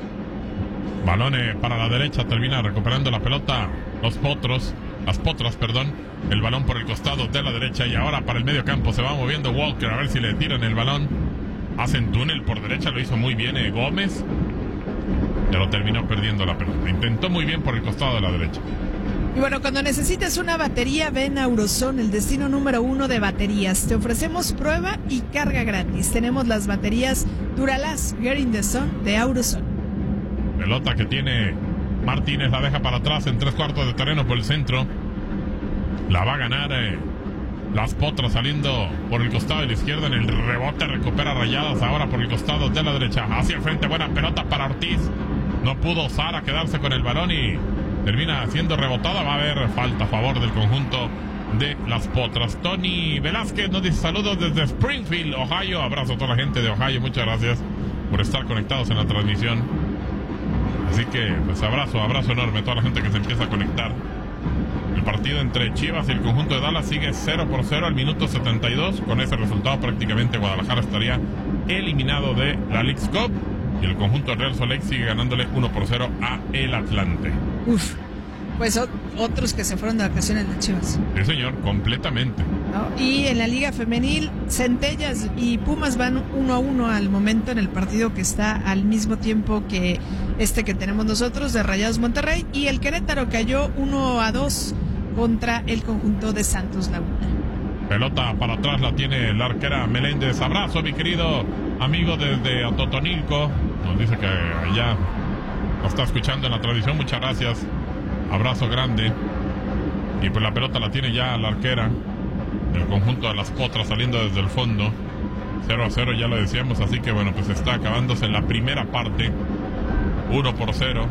Balón eh, para la derecha, termina recuperando la pelota los potros, las potras, perdón. El balón por el costado de la derecha y ahora para el medio campo se va moviendo Walker a ver si le tiran el balón. Hacen túnel por derecha, lo hizo muy bien eh, Gómez, pero terminó perdiendo la pelota. Intentó muy bien por el costado de la derecha. Y bueno, cuando necesites una batería, ven a Auroson, el destino número uno de baterías. Te ofrecemos prueba y carga gratis. Tenemos las baterías Duralast Get in the Sun de Auroson. Pelota que tiene Martínez, la deja para atrás en tres cuartos de terreno por el centro. La va a ganar eh, las potras saliendo por el costado de la izquierda. En el rebote recupera Rayadas ahora por el costado de la derecha. Hacia el frente, buena pelota para Ortiz. No pudo Sara quedarse con el balón y termina siendo rebotada. Va a haber falta a favor del conjunto de las potras. Tony Velázquez nos dice saludos desde Springfield, Ohio. Abrazo a toda la gente de Ohio. Muchas gracias por estar conectados en la transmisión. Así que, pues abrazo, abrazo enorme a toda la gente que se empieza a conectar. El partido entre Chivas y el conjunto de Dallas sigue cero por cero al minuto setenta y dos. Con ese resultado prácticamente Guadalajara estaría eliminado de la Leagues Cup. Y el conjunto Real Salt Lake sigue ganándole uno por cero a el Atlante. Uf, pues o- otros que se fueron de vacaciones de Chivas, Sí, señor, completamente. ¿no? Y en la Liga Femenil, Centellas y Pumas van uno a uno al momento en el partido que está al mismo tiempo que este que tenemos nosotros de Rayados Monterrey. Y el Querétaro cayó uno a dos contra el conjunto de Santos Laguna. Pelota para atrás la tiene la arquera Meléndez. Abrazo, mi querido amigo desde Atotonilco. Nos dice que allá nos está escuchando en la tradición. Muchas gracias. Abrazo grande. Y pues la pelota la tiene ya la arquera del conjunto de las potras saliendo desde el fondo. cero a cero, ya lo decíamos. Así que bueno, pues está acabándose la primera parte. uno por cero.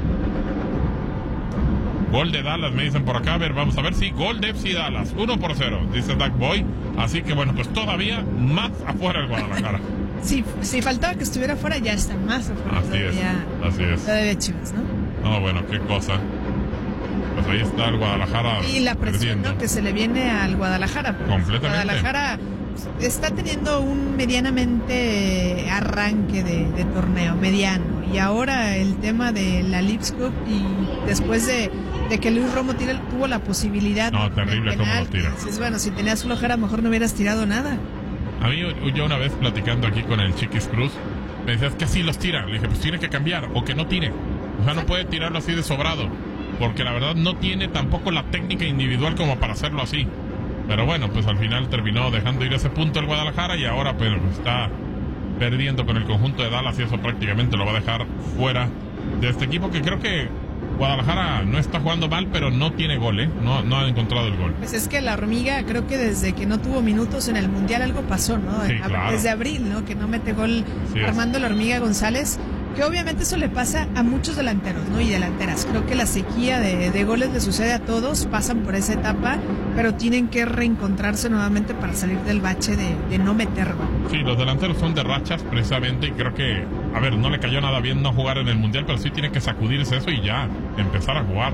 Gol de Dallas, me dicen por acá. A ver, vamos a ver si gol de F C Dallas. uno por cero, dice Doug Boy. Así que bueno, pues todavía más afuera el Guadalajara. Si, si faltaba que estuviera fuera, ya está más afuera. Así es, todavía, así es. todavía Chivas, ¿no? No, bueno, qué cosa. Pues ahí está el Guadalajara. Y la presión, perdiendo. ¿no?, que se le viene al Guadalajara. porque Completamente. Guadalajara está teniendo un medianamente arranque de, de torneo, mediano. Y ahora el tema de la Leagues Cup y después de, de que Luis Romo tira, tuvo la posibilidad. No, del terrible cómo penal, lo tira. dices, bueno, si tenías flojera, a lo mejor no hubieras tirado nada. A mí, yo una vez platicando aquí con el Chiquis Cruz, me decías que así los tira. Le dije, pues tiene que cambiar o que no tire. O sea, no puede tirarlo así de sobrado. Porque la verdad no tiene tampoco la técnica individual como para hacerlo así. Pero bueno, pues al final terminó dejando ir ese punto el Guadalajara y ahora pues está perdiendo con el conjunto de Dallas y eso prácticamente lo va a dejar fuera de este equipo que creo que Guadalajara no está jugando mal, pero no tiene gol, ¿eh? No, no ha encontrado el gol. Pues es que la hormiga, creo que desde que no tuvo minutos en el Mundial algo pasó, ¿no? Sí, A- claro. Desde abril, ¿no? Que no mete gol Así es. Armando la hormiga González. Que obviamente eso le pasa a muchos delanteros, ¿no? Y delanteras. Creo que la sequía de, de goles le sucede a todos, pasan por esa etapa, pero tienen que reencontrarse nuevamente para salir del bache de, de no meter gol. Sí, los delanteros son de rachas precisamente y creo que, a ver, no le cayó nada bien no jugar en el Mundial, pero sí tiene que sacudirse eso y ya empezar a jugar.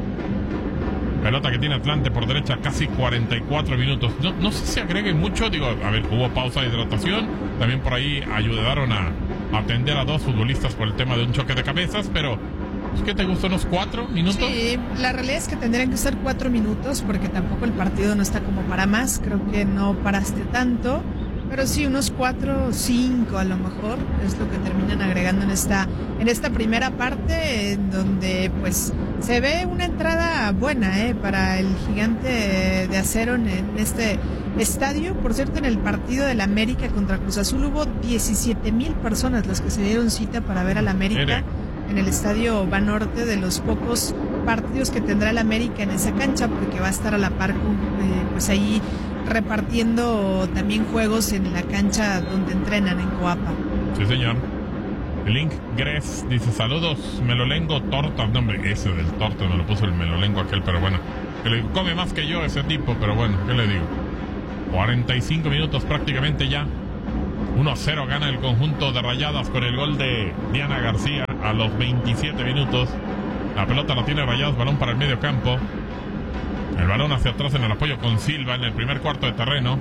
Pelota que tiene Atlante por derecha, casi cuarenta y cuatro minutos. No, no sé si agregue mucho, digo, a ver, hubo pausa de hidratación, también por ahí ayudaron a atender a dos futbolistas por el tema de un choque de cabezas, pero ¿qué te gustó? ¿Unos cuatro minutos? Sí, la realidad es que tendrían que ser cuatro minutos porque tampoco el partido no está como para más. Creo que no paraste tanto, pero sí unos cuatro, cinco a lo mejor es lo que terminan agregando en esta en esta primera parte, en donde pues se ve una entrada buena, eh, para el Gigante de Acero en, en este estadio. Por cierto, en el partido del América contra Cruz Azul hubo diecisiete mil personas las que se dieron cita para ver al América en el estadio Banorte, de los pocos partidos que tendrá el América en esa cancha, porque va a estar a la par, eh, pues ahí repartiendo también juegos en la cancha donde entrenan en Coapa. Sí, señor. Link Gres dice: saludos, Melolengo Torta. No, hombre, ese del Torta no lo puso el Melolengo aquel, pero bueno, que le come más que yo ese tipo, pero bueno, ¿qué le digo? cuarenta y cinco minutos prácticamente ya. uno a cero gana el conjunto de Rayadas con el gol de Diana García a los veintisiete minutos. La pelota la tiene Rayadas, balón para el medio campo. El balón hacia atrás en el apoyo con Silva en el primer cuarto de terreno.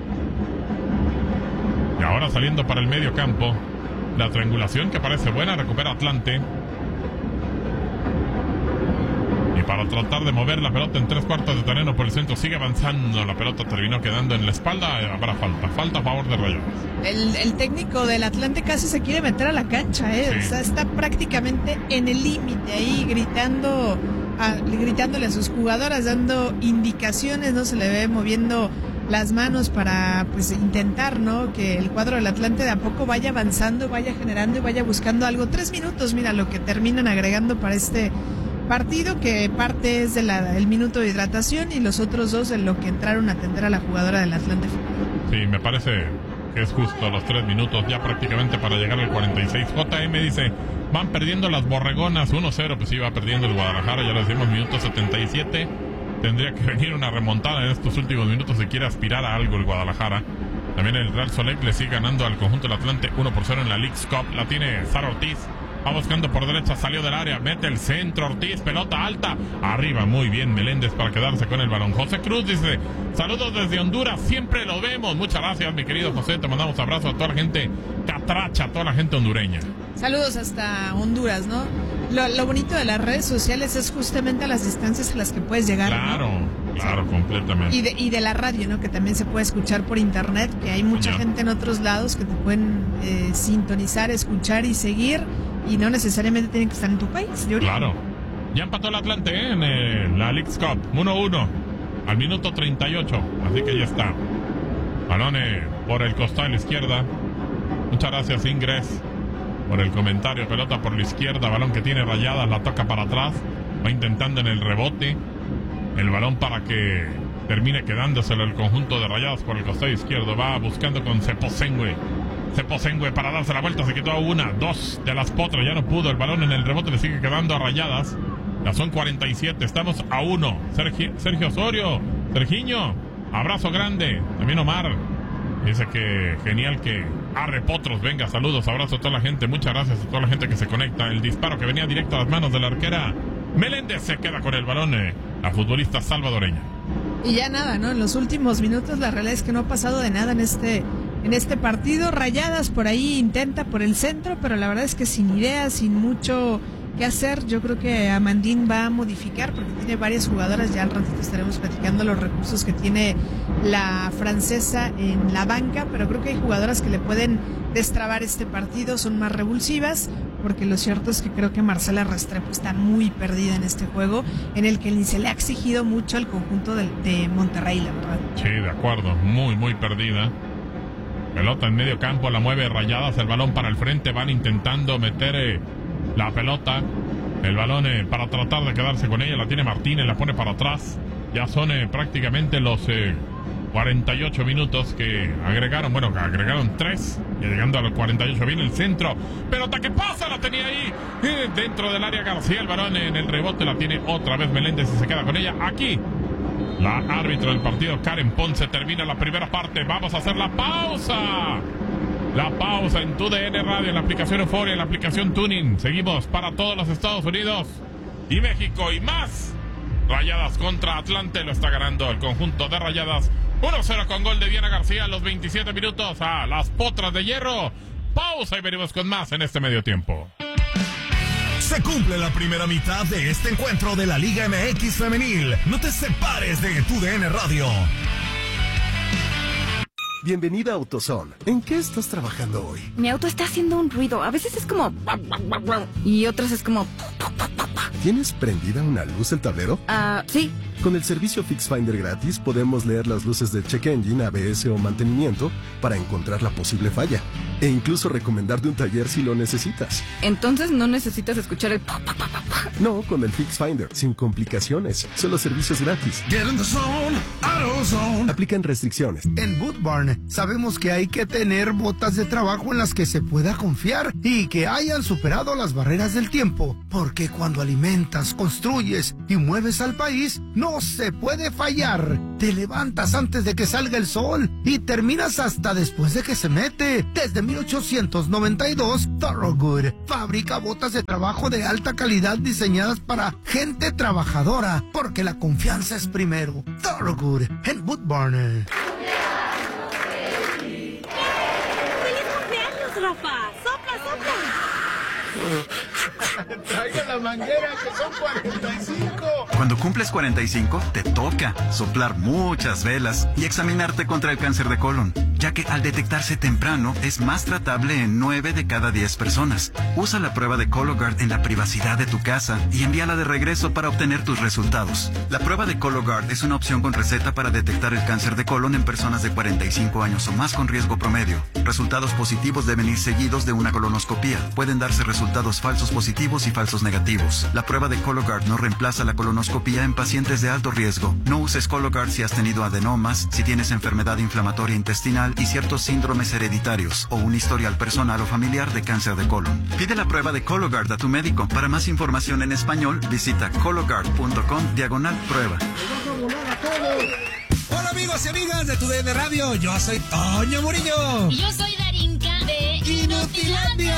Y ahora saliendo para el medio campo. La triangulación que parece buena, recupera Atlante. Y para tratar de mover la pelota en tres cuartos de terreno por el centro, sigue avanzando. La pelota terminó quedando en la espalda. Habrá falta, falta a favor de Rayadas. El, el técnico del Atlante casi se quiere meter a la cancha, ¿eh? Sí. O sea, está prácticamente en el límite ahí, gritando, a, gritándole a sus jugadoras, dando indicaciones, no se le ve moviendo las manos para pues intentar, ¿no?, que el cuadro del Atlante de a poco vaya avanzando, vaya generando y vaya buscando algo. Tres minutos, mira lo que terminan agregando para este partido, que parte es del el minuto de hidratación y los otros dos en lo que entraron a atender a la jugadora del Atlante. Sí, me parece que es justo los tres minutos ya prácticamente para llegar al cuarenta y seis. J M dice: van perdiendo las borregonas uno cero, pues iba perdiendo el Guadalajara, ya lo decimos, minuto setenta y siete. Tendría que venir una remontada en estos últimos minutos si quiere aspirar a algo el Guadalajara. También el Real Solec le sigue ganando al conjunto del Atlante uno por cero en la Leagues Cup. La tiene Sara Ortiz. Va buscando por derecha, salió del área, mete el centro, Ortiz, pelota alta, arriba, muy bien Meléndez para quedarse con el balón. José Cruz dice: saludos desde Honduras, siempre lo vemos. Muchas gracias, mi querido José, te mandamos abrazos a toda la gente catracha, a toda la gente hondureña. Saludos hasta Honduras, ¿no? Lo, lo bonito de las redes sociales es justamente a las distancias a las que puedes llegar. Claro, ¿no? claro, sí. completamente. Y de, y de la radio, ¿no? Que también se puede escuchar por internet, que hay mucha Señor. gente en otros lados que te pueden eh, sintonizar, escuchar y seguir. Y no necesariamente tienen que estar en tu país. Claro. Ya empató el Atlante, ¿eh? en eh, la Leagues Cup. uno uno al minuto treinta y ocho. Así que ya está. Balón eh, por el costado a la izquierda. Muchas gracias, Ingres, por el comentario. Pelota por la izquierda. Balón que tiene Rayadas. La toca para atrás. Va intentando en el rebote. El balón para que termine quedándoselo el conjunto de Rayadas por el costado izquierdo. Va buscando con Ceposengue. Ceposengue para darse la vuelta, se quitó una, dos de las potras, ya no pudo, el balón en el rebote le sigue quedando a Rayadas. Ya son cuarenta y siete, estamos a uno. Sergio, Sergio Osorio, Sergiño, abrazo grande. También Omar dice que genial que arre potros, venga, saludos, abrazo a toda la gente, muchas gracias a toda la gente que se conecta. El disparo que venía directo a las manos de la arquera Meléndez se queda con el balón, eh, la futbolista salvadoreña. Y ya nada, ¿no? En los últimos minutos la realidad es que no ha pasado de nada en este en este partido. Rayadas por ahí intenta por el centro, pero la verdad es que sin ideas, sin mucho que hacer. Yo creo que Amandín va a modificar porque tiene varias jugadoras. Ya al ratito estaremos platicando los recursos que tiene la francesa en la banca, pero creo que hay jugadoras que le pueden destrabar este partido, son más revulsivas, porque lo cierto es que creo que Marcela Restrepo está muy perdida en este juego, en el que ni se le ha exigido mucho al conjunto de, de Monterrey, la verdad. Sí, de acuerdo, muy, muy perdida. Pelota en medio campo, la mueve Rayadas, el balón para el frente, van intentando meter eh, la pelota, el balón eh, para tratar de quedarse con ella, la tiene Martínez, la pone para atrás, ya son eh, prácticamente los eh, cuarenta y ocho minutos que agregaron, bueno, que agregaron tres, y llegando a los cuarenta y ocho viene el centro, pelota que pasa, la tenía ahí, eh, dentro del área García, el balón en el rebote, la tiene otra vez Meléndez y se queda con ella, aquí. La árbitro del partido, Karen Ponce, termina la primera parte. Vamos a hacer la pausa. La pausa en Tu D N Radio, en la aplicación Euforia, en la aplicación Tuning. Seguimos para todos los Estados Unidos y México y más. Rayadas contra Atlante, lo está ganando el conjunto de Rayadas. uno cero con gol de Diana García a los veintisiete minutos a las Potras de Hierro. Pausa y venimos con más en este medio tiempo. Se cumple la primera mitad de este encuentro de la Liga M X Femenil. No te separes de Tu D N Radio. Bienvenida a AutoZone. ¿En qué estás trabajando hoy? Mi auto está haciendo un ruido. A veces es como... y otras es como... ¿Tienes prendida una luz el tablero? Ah, uh, sí. Con el servicio FixFinder gratis podemos leer las luces del check engine, A B S o mantenimiento para encontrar la posible falla e incluso recomendarte un taller si lo necesitas. Entonces no necesitas escuchar el pa, pa, pa, pa, pa. No, con el FixFinder, sin complicaciones, solo servicios gratis. Get in the zone, AutoZone. Aplican restricciones. En Boot Barn sabemos que hay que tener botas de trabajo en las que se pueda confiar y que hayan superado las barreras del tiempo, porque cuando alimentas, construyes y mueves al país, no se puede fallar. Te levantas antes de que salga el sol y terminas hasta después de que se mete. Desde mil ochocientos noventa y dos, Thorogood fabrica botas de trabajo de alta calidad diseñadas para gente trabajadora, porque la confianza es primero. Thorogood en Boot Barn. ¡Feliz cumpleaños, Rafa! ¡Sopla, sopla! Traiga la manguera, que son cuarenta y cinco. Cuando cumples cuarenta y cinco, te toca soplar muchas velas y examinarte contra el cáncer de colon, ya que al detectarse temprano es más tratable en nueve de cada diez personas. Usa la prueba de Cologuard en la privacidad de tu casa y envíala de regreso para obtener tus resultados. La prueba de Cologuard es una opción con receta para detectar el cáncer de colon en personas de cuarenta y cinco años o más con riesgo promedio. Resultados positivos deben ir seguidos de una colonoscopía. Pueden darse resultados falsos positivos y falsos negativos. La prueba de Cologuard no reemplaza la colonoscopía en pacientes de alto riesgo. No uses Cologuard si has tenido adenomas, si tienes enfermedad inflamatoria intestinal y ciertos síndromes hereditarios o un historial personal o familiar de cáncer de colon. Pide la prueba de Cologuard a tu médico. Para más información en español, visita cologuard.com diagonal prueba. Hola amigos y amigas de tu D N Radio, yo soy Toño Murillo. Y yo soy Darinka de Inutilandia.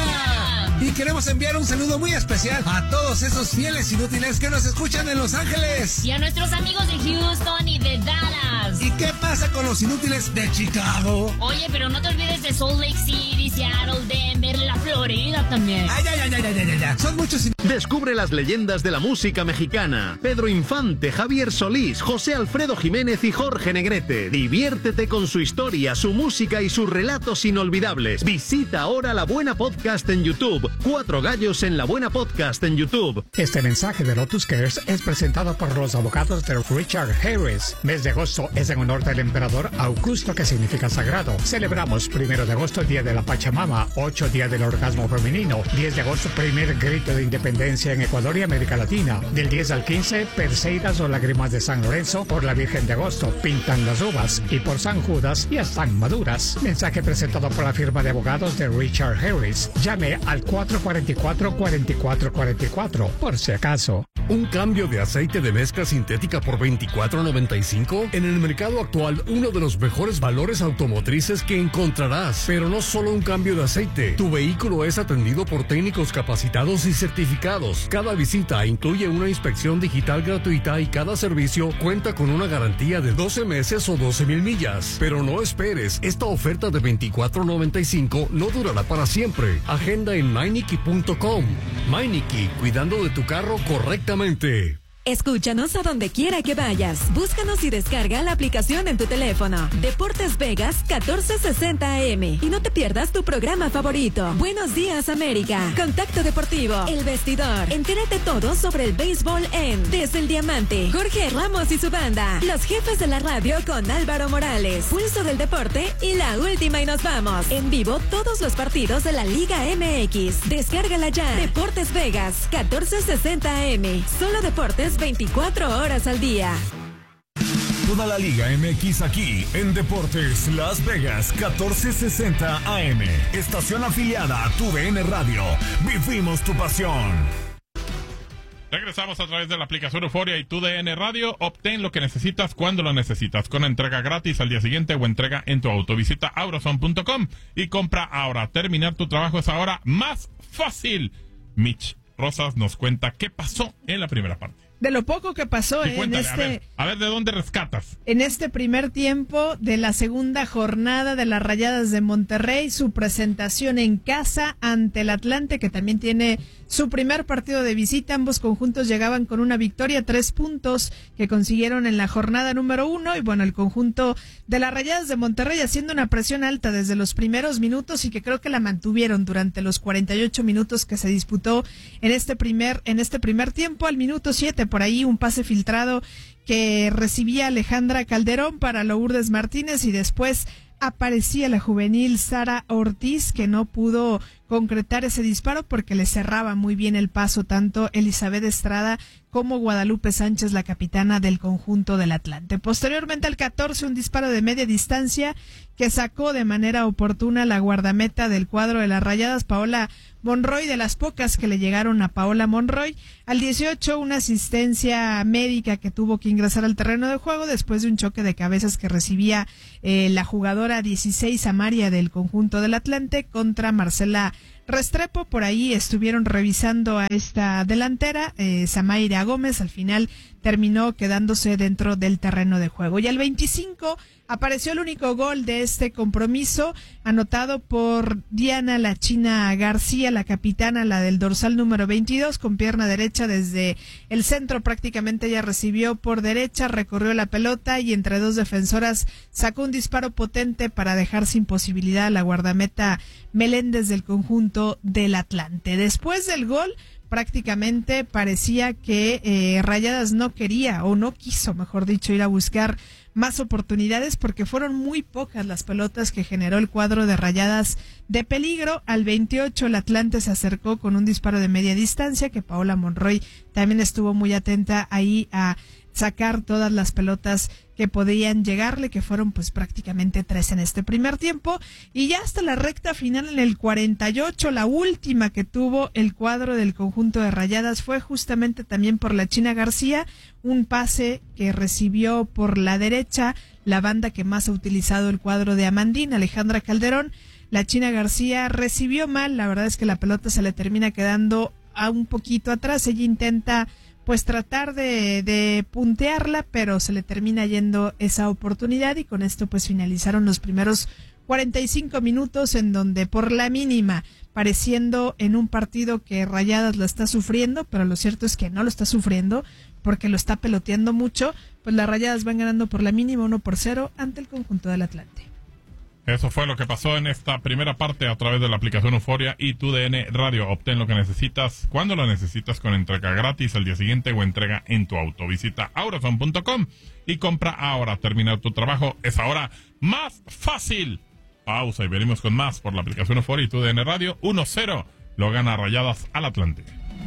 Y queremos enviar un saludo muy especial a todos esos fieles inútiles que nos escuchan en Los Ángeles. Y a nuestros amigos de Houston y de Dallas. ¿Y qué pasa con los inútiles de Chicago? Oye, pero no te olvides de Salt Lake City, Seattle, Denver, la Florida también. Ay, ay, ay, ay, ay, ay, ay. Son muchos inútiles. Descubre las leyendas de la música mexicana. Pedro Infante, Javier Solís, José Alfredo Jiménez y Jorge Negrete. Diviértete con su historia, su música y sus relatos inolvidables. Visita ahora La Buena Podcast en YouTube. Cuatro Gallos en La Buena Podcast en YouTube. Este mensaje de Lotus Cares es presentado por los abogados de Richard Harris. Mes de agosto es en honor del emperador Augusto, que significa sagrado. Celebramos primero de agosto, Día de la Pachamama, ocho Día del Orgasmo Femenino, diez de agosto, primer grito de independencia en Ecuador y América Latina. Del diez al quince, Perseidas o Lágrimas de San Lorenzo. Por la Virgen de Agosto, pintan las uvas. Y por San Judas, ya están maduras. Mensaje presentado por la firma de abogados de Richard Harris. Llame al cuatro cuatro cuatro, cuatro cuatro cuatro cuatro, por si acaso. ¿Un cambio de aceite de mezcla sintética por veinticuatro noventa y cinco? En el mercado actual, uno de los mejores valores automotrices que encontrarás. Pero no solo un cambio de aceite. Tu vehículo es atendido por técnicos capacitados y certificados. Cada visita incluye una inspección digital gratuita y cada servicio cuenta con una garantía de doce meses o doce mil millas. Pero no esperes, esta oferta de veinticuatro noventa y cinco no durará para siempre. Agenda en Meineke punto com. Meineke, cuidando de tu carro correctamente. Escúchanos a donde quiera que vayas. Búscanos y descarga la aplicación en tu teléfono. Deportes Vegas catorce sesenta A M. Y no te pierdas tu programa favorito. Buenos días, América. Contacto Deportivo. El Vestidor. Entérate todo sobre el béisbol en Desde el Diamante. Jorge Ramos y su banda. Los jefes de la radio con Álvaro Morales. Pulso del Deporte y la última y nos vamos. En vivo todos los partidos de la Liga M X. Descárgala ya. Deportes Vegas catorce sesenta A M. Solo deportes veinticuatro horas al día. Toda la Liga M X aquí en Deportes Las Vegas catorce sesenta A M. Estación afiliada a tu D N Radio. Vivimos tu pasión. Regresamos a través de la aplicación Euforia y tu D N Radio. Obtén lo que necesitas cuando lo necesitas, con entrega gratis al día siguiente o entrega en tu auto. Visita Auroson punto com y compra ahora. Terminar tu trabajo es ahora más fácil. Mitch Rosas nos cuenta qué pasó en la primera parte. De lo poco que pasó sí, en cuéntale, este... A ver, a ver, ¿de dónde rescatas? En este primer tiempo de la segunda jornada de las Rayadas de Monterrey, su presentación en casa ante el Atlante, que también tiene su primer partido de visita. Ambos conjuntos llegaban con una victoria, tres puntos que consiguieron en la jornada número uno. Y bueno, el conjunto de las Rayadas de Monterrey haciendo una presión alta desde los primeros minutos y que creo que la mantuvieron durante los cuarenta y ocho minutos que se disputó en este primer, en este primer tiempo. Al minuto siete, por ahí un pase filtrado que recibía Alejandra Calderón para Lourdes Martínez y después aparecía la juvenil Sara Ortiz, que no pudo concretar ese disparo porque le cerraba muy bien el paso tanto Elizabeth Estrada como Guadalupe Sánchez, la capitana del conjunto del Atlante. Posteriormente al catorce, un disparo de media distancia que sacó de manera oportuna la guardameta del cuadro de las Rayadas, Paola Monroy, de las pocas que le llegaron a Paola Monroy. Al dieciocho, una asistencia médica que tuvo que ingresar al terreno de juego después de un choque de cabezas que recibía eh, la jugadora dieciséis Amaria del conjunto del Atlante contra Marcela Restrepo. Por ahí estuvieron revisando a esta delantera, eh, Samaira Gómez, al final terminó quedándose dentro del terreno de juego. Y al veinticinco apareció el único gol de este compromiso, anotado por Diana La China García, la capitana, la del dorsal número veintidós, con pierna derecha desde el centro. Prácticamente ella recibió por derecha, recorrió la pelota y entre dos defensoras sacó un disparo potente para dejar sin posibilidad a la guardameta Meléndez del conjunto del Atlante. Después del gol, prácticamente parecía que eh, Rayadas no quería o no quiso, mejor dicho, ir a buscar más oportunidades porque fueron muy pocas las pelotas que generó el cuadro de Rayadas de peligro. Al veintiocho el Atlante se acercó con un disparo de media distancia que Paola Monroy también estuvo muy atenta ahí a sacar todas las pelotas que podían llegarle, que fueron pues prácticamente tres en este primer tiempo, y ya hasta la recta final en el cuarenta y ocho, la última que tuvo el cuadro del conjunto de Rayadas fue justamente también por la China García, un pase que recibió por la derecha, la banda que más ha utilizado el cuadro de Amandín, Alejandra Calderón. La China García recibió mal, la verdad es que la pelota se le termina quedando a un poquito atrás, ella intenta pues tratar de, de puntearla, pero se le termina yendo esa oportunidad y con esto pues finalizaron los primeros cuarenta y cinco minutos en donde por la mínima, pareciendo en un partido que Rayadas lo está sufriendo, pero lo cierto es que no lo está sufriendo porque lo está peloteando mucho, pues las Rayadas van ganando por la mínima uno por cero ante el conjunto del Atlante. Eso fue lo que pasó en esta primera parte a través de la aplicación Euforia y tu D N Radio. Obtén lo que necesitas cuando lo necesitas con entrega gratis al día siguiente o entrega en tu auto. Visita aurazone punto com y compra ahora. Terminar tu trabajo es ahora más fácil. Pausa y venimos con más por la aplicación Euforia y tu D N Radio. uno cero lo gana Rayadas al Atlante.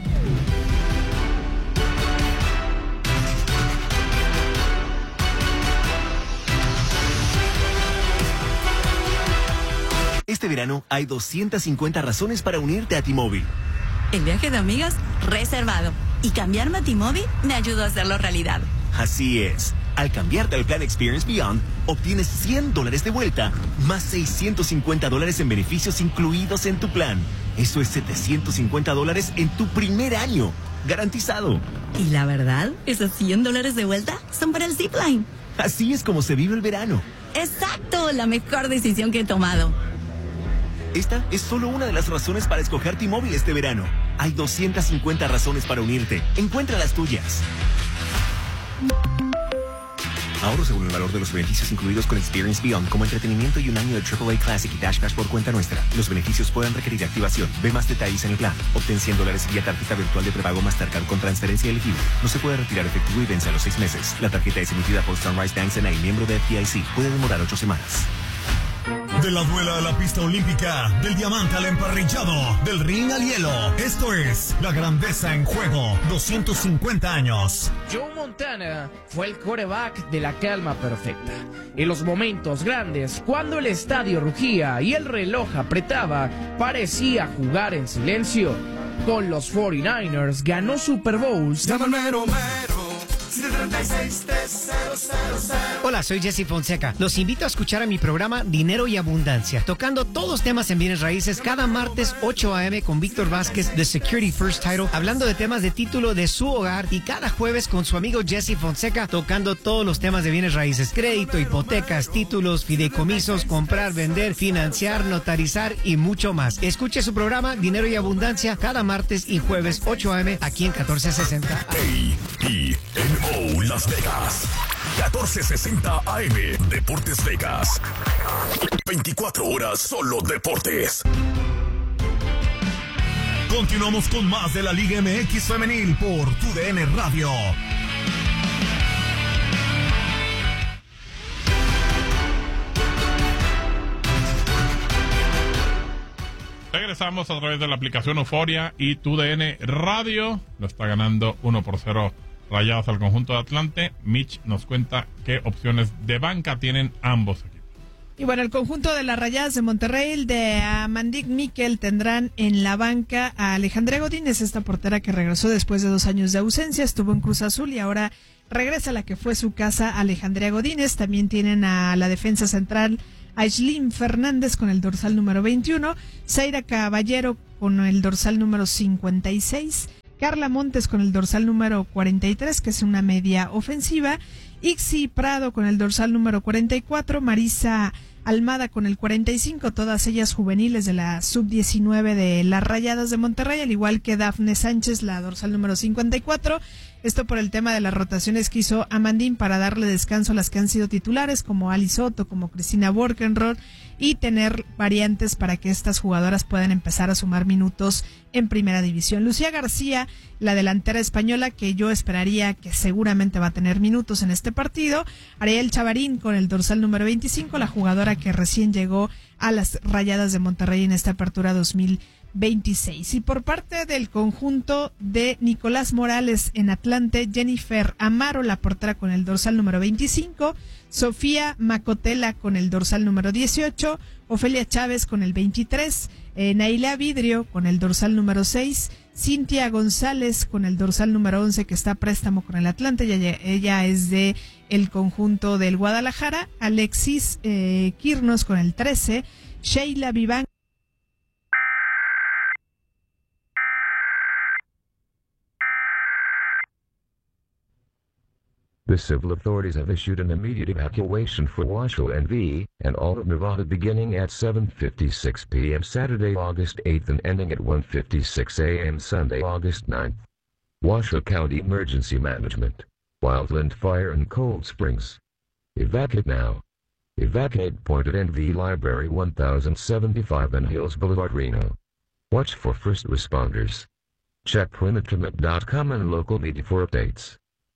Este verano hay doscientas cincuenta razones para unirte a T-Mobile. El viaje de amigas reservado. Y cambiarme a T-Mobile me ayudó a hacerlo realidad. Así es. Al cambiarte al plan Experience Beyond, obtienes cien dólares de vuelta, más seiscientos cincuenta dólares en beneficios incluidos en tu plan. Eso es setecientos cincuenta dólares en tu primer año. Garantizado. Y la verdad, esos cien dólares de vuelta son para el Zipline. Así es como se vive el verano. Exacto, la mejor decisión que he tomado. Esta es solo una de las razones para escoger T-Mobile este verano. Hay doscientas cincuenta razones para unirte. Encuentra las tuyas. Ahorro según el valor de los beneficios incluidos con Experience Beyond, como entretenimiento y un año de triple A Classic y Dash Cash por cuenta nuestra. Los beneficios pueden requerir activación. Ve más detalles en el plan. Obtén cien dólares vía tarjeta virtual de prepago Mastercard con transferencia elegible. No se puede retirar efectivo y vence a los seis meses. La tarjeta es emitida por Sunrise Bank N A, miembro de F D I C. Puede demorar ocho semanas. De la duela a la pista olímpica, del diamante al emparrillado, del ring al hielo. Esto es La Grandeza en Juego, doscientos cincuenta años. Joe Montana fue el quarterback de la calma perfecta. En los momentos grandes, cuando el estadio rugía y el reloj apretaba, parecía jugar en silencio. Con los cuarenta y nueve ers ganó Super Bowls. Hola, soy Jesse Fonseca. Los invito a escuchar a mi programa Dinero y Abundancia, tocando todos los temas en bienes raíces cada martes ocho a eme con Víctor Vázquez de Security First Title, hablando de temas de título de su hogar, y cada jueves con su amigo Jesse Fonseca, tocando todos los temas de bienes raíces: crédito, hipotecas, títulos, fideicomisos, comprar, vender, financiar, notarizar y mucho más. Escuche su programa Dinero y Abundancia cada martes y jueves ocho a eme aquí en catorce sesenta. A I N O Las Vegas, catorce sesenta A M, Deportes Vegas. veinticuatro horas solo deportes. Continuamos con más de la Liga M X Femenil por Tu D N Radio. Regresamos a través de la aplicación Euforia y Tu D N Radio. Lo está ganando uno por cero Rayadas al conjunto de Atlante. Mitch nos cuenta qué opciones de banca tienen ambos equipos. Y bueno, el conjunto de las Rayadas de Monterrey, el de Amandik Miquel, tendrán en la banca a Alejandra Godínez, esta portera que regresó después de dos años de ausencia, estuvo en Cruz Azul y ahora regresa a la que fue su casa, Alejandra Godínez. También tienen a la defensa central Aislinn Fernández con el dorsal número veintiuno, Zaira Caballero con el dorsal número cincuenta y seis, Carla Montes con el dorsal número cuarenta y tres, que es una media ofensiva, Ixi Prado con el dorsal número cuarenta y cuatro, Marisa Almada con el cuarenta y cinco, todas ellas juveniles de la sub diecinueve de las Rayadas de Monterrey, al igual que Dafne Sánchez, la dorsal número cincuenta y cuatro. Esto por el tema de las rotaciones que hizo Amandín para darle descanso a las que han sido titulares, como Ali Soto, como Cristina Borkenroth, y tener variantes para que estas jugadoras puedan empezar a sumar minutos en primera división. Lucía García, la delantera española, que yo esperaría que seguramente va a tener minutos en este partido. Ariel Chavarín con el dorsal número veinticinco, la jugadora que recién llegó a las Rayadas de Monterrey en esta apertura dos mil veintiséis. Y por parte del conjunto de Nicolás Morales en Atlante, Jennifer Amaro, la portera con el dorsal número veinticinco, Sofía Macotela con el dorsal número dieciocho, Ofelia Chávez con el veintitrés, eh, Naila Vidrio con el dorsal número seis, Cintia González con el dorsal número once, que está a préstamo con el Atlante, ella, ella es de el conjunto del Guadalajara, Alexis eh, Quirnos con el trece, Sheila Viván. The civil authorities have issued an immediate evacuation for Washoe N V and all of Nevada beginning at seven fifty-six p.m. Saturday, August eighth and ending at one fifty-six a.m. Sunday, August ninth. Washoe County Emergency Management, Wildland Fire and Cold Springs. Evacuate now. Evacuate point at N V Library one thousand seventy-five and Hills Boulevard, Reno. Watch for first responders. Check Primitimate dot com and local media for updates.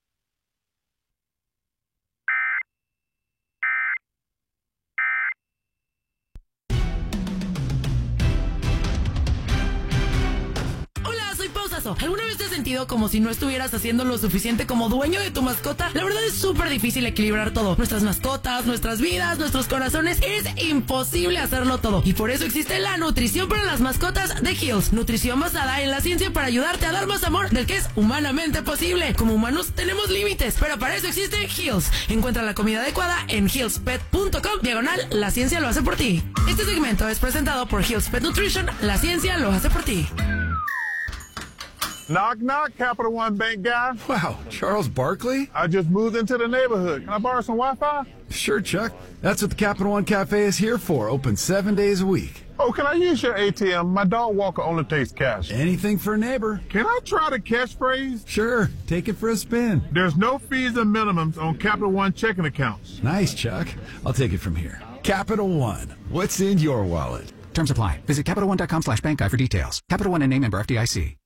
¿Alguna vez te has sentido como si no estuvieras haciendo lo suficiente como dueño de tu mascota? La verdad es súper difícil equilibrar todo. Nuestras mascotas, nuestras vidas, nuestros corazones. Es imposible hacerlo todo. Y por eso existe la nutrición para las mascotas de Hills. Nutrición basada en la ciencia para ayudarte a dar más amor del que es humanamente posible. Como humanos tenemos límites, pero para eso existe Hills. Encuentra la comida adecuada en hills pet punto com diagonal la ciencia lo hace por ti. Este segmento es presentado por Hills Pet Nutrition. La ciencia lo hace por ti. Knock, knock, Capital One Bank guy. Wow, Charles Barkley? I just moved into the neighborhood. Can I borrow some Wi-Fi? Sure, Chuck. That's what the Capital One Cafe is here for, open seven days a week. Oh, can I use your A T M? My dog walker only takes cash. Anything for a neighbor. Can I try the catchphrase? Sure, take it for a spin. There's no fees or minimums on Capital One checking accounts. Nice, Chuck. I'll take it from here. Capital One. What's in your wallet? Terms apply. Visit CapitalOne dot com slash bank guide for details. Capital One and name member F D I C.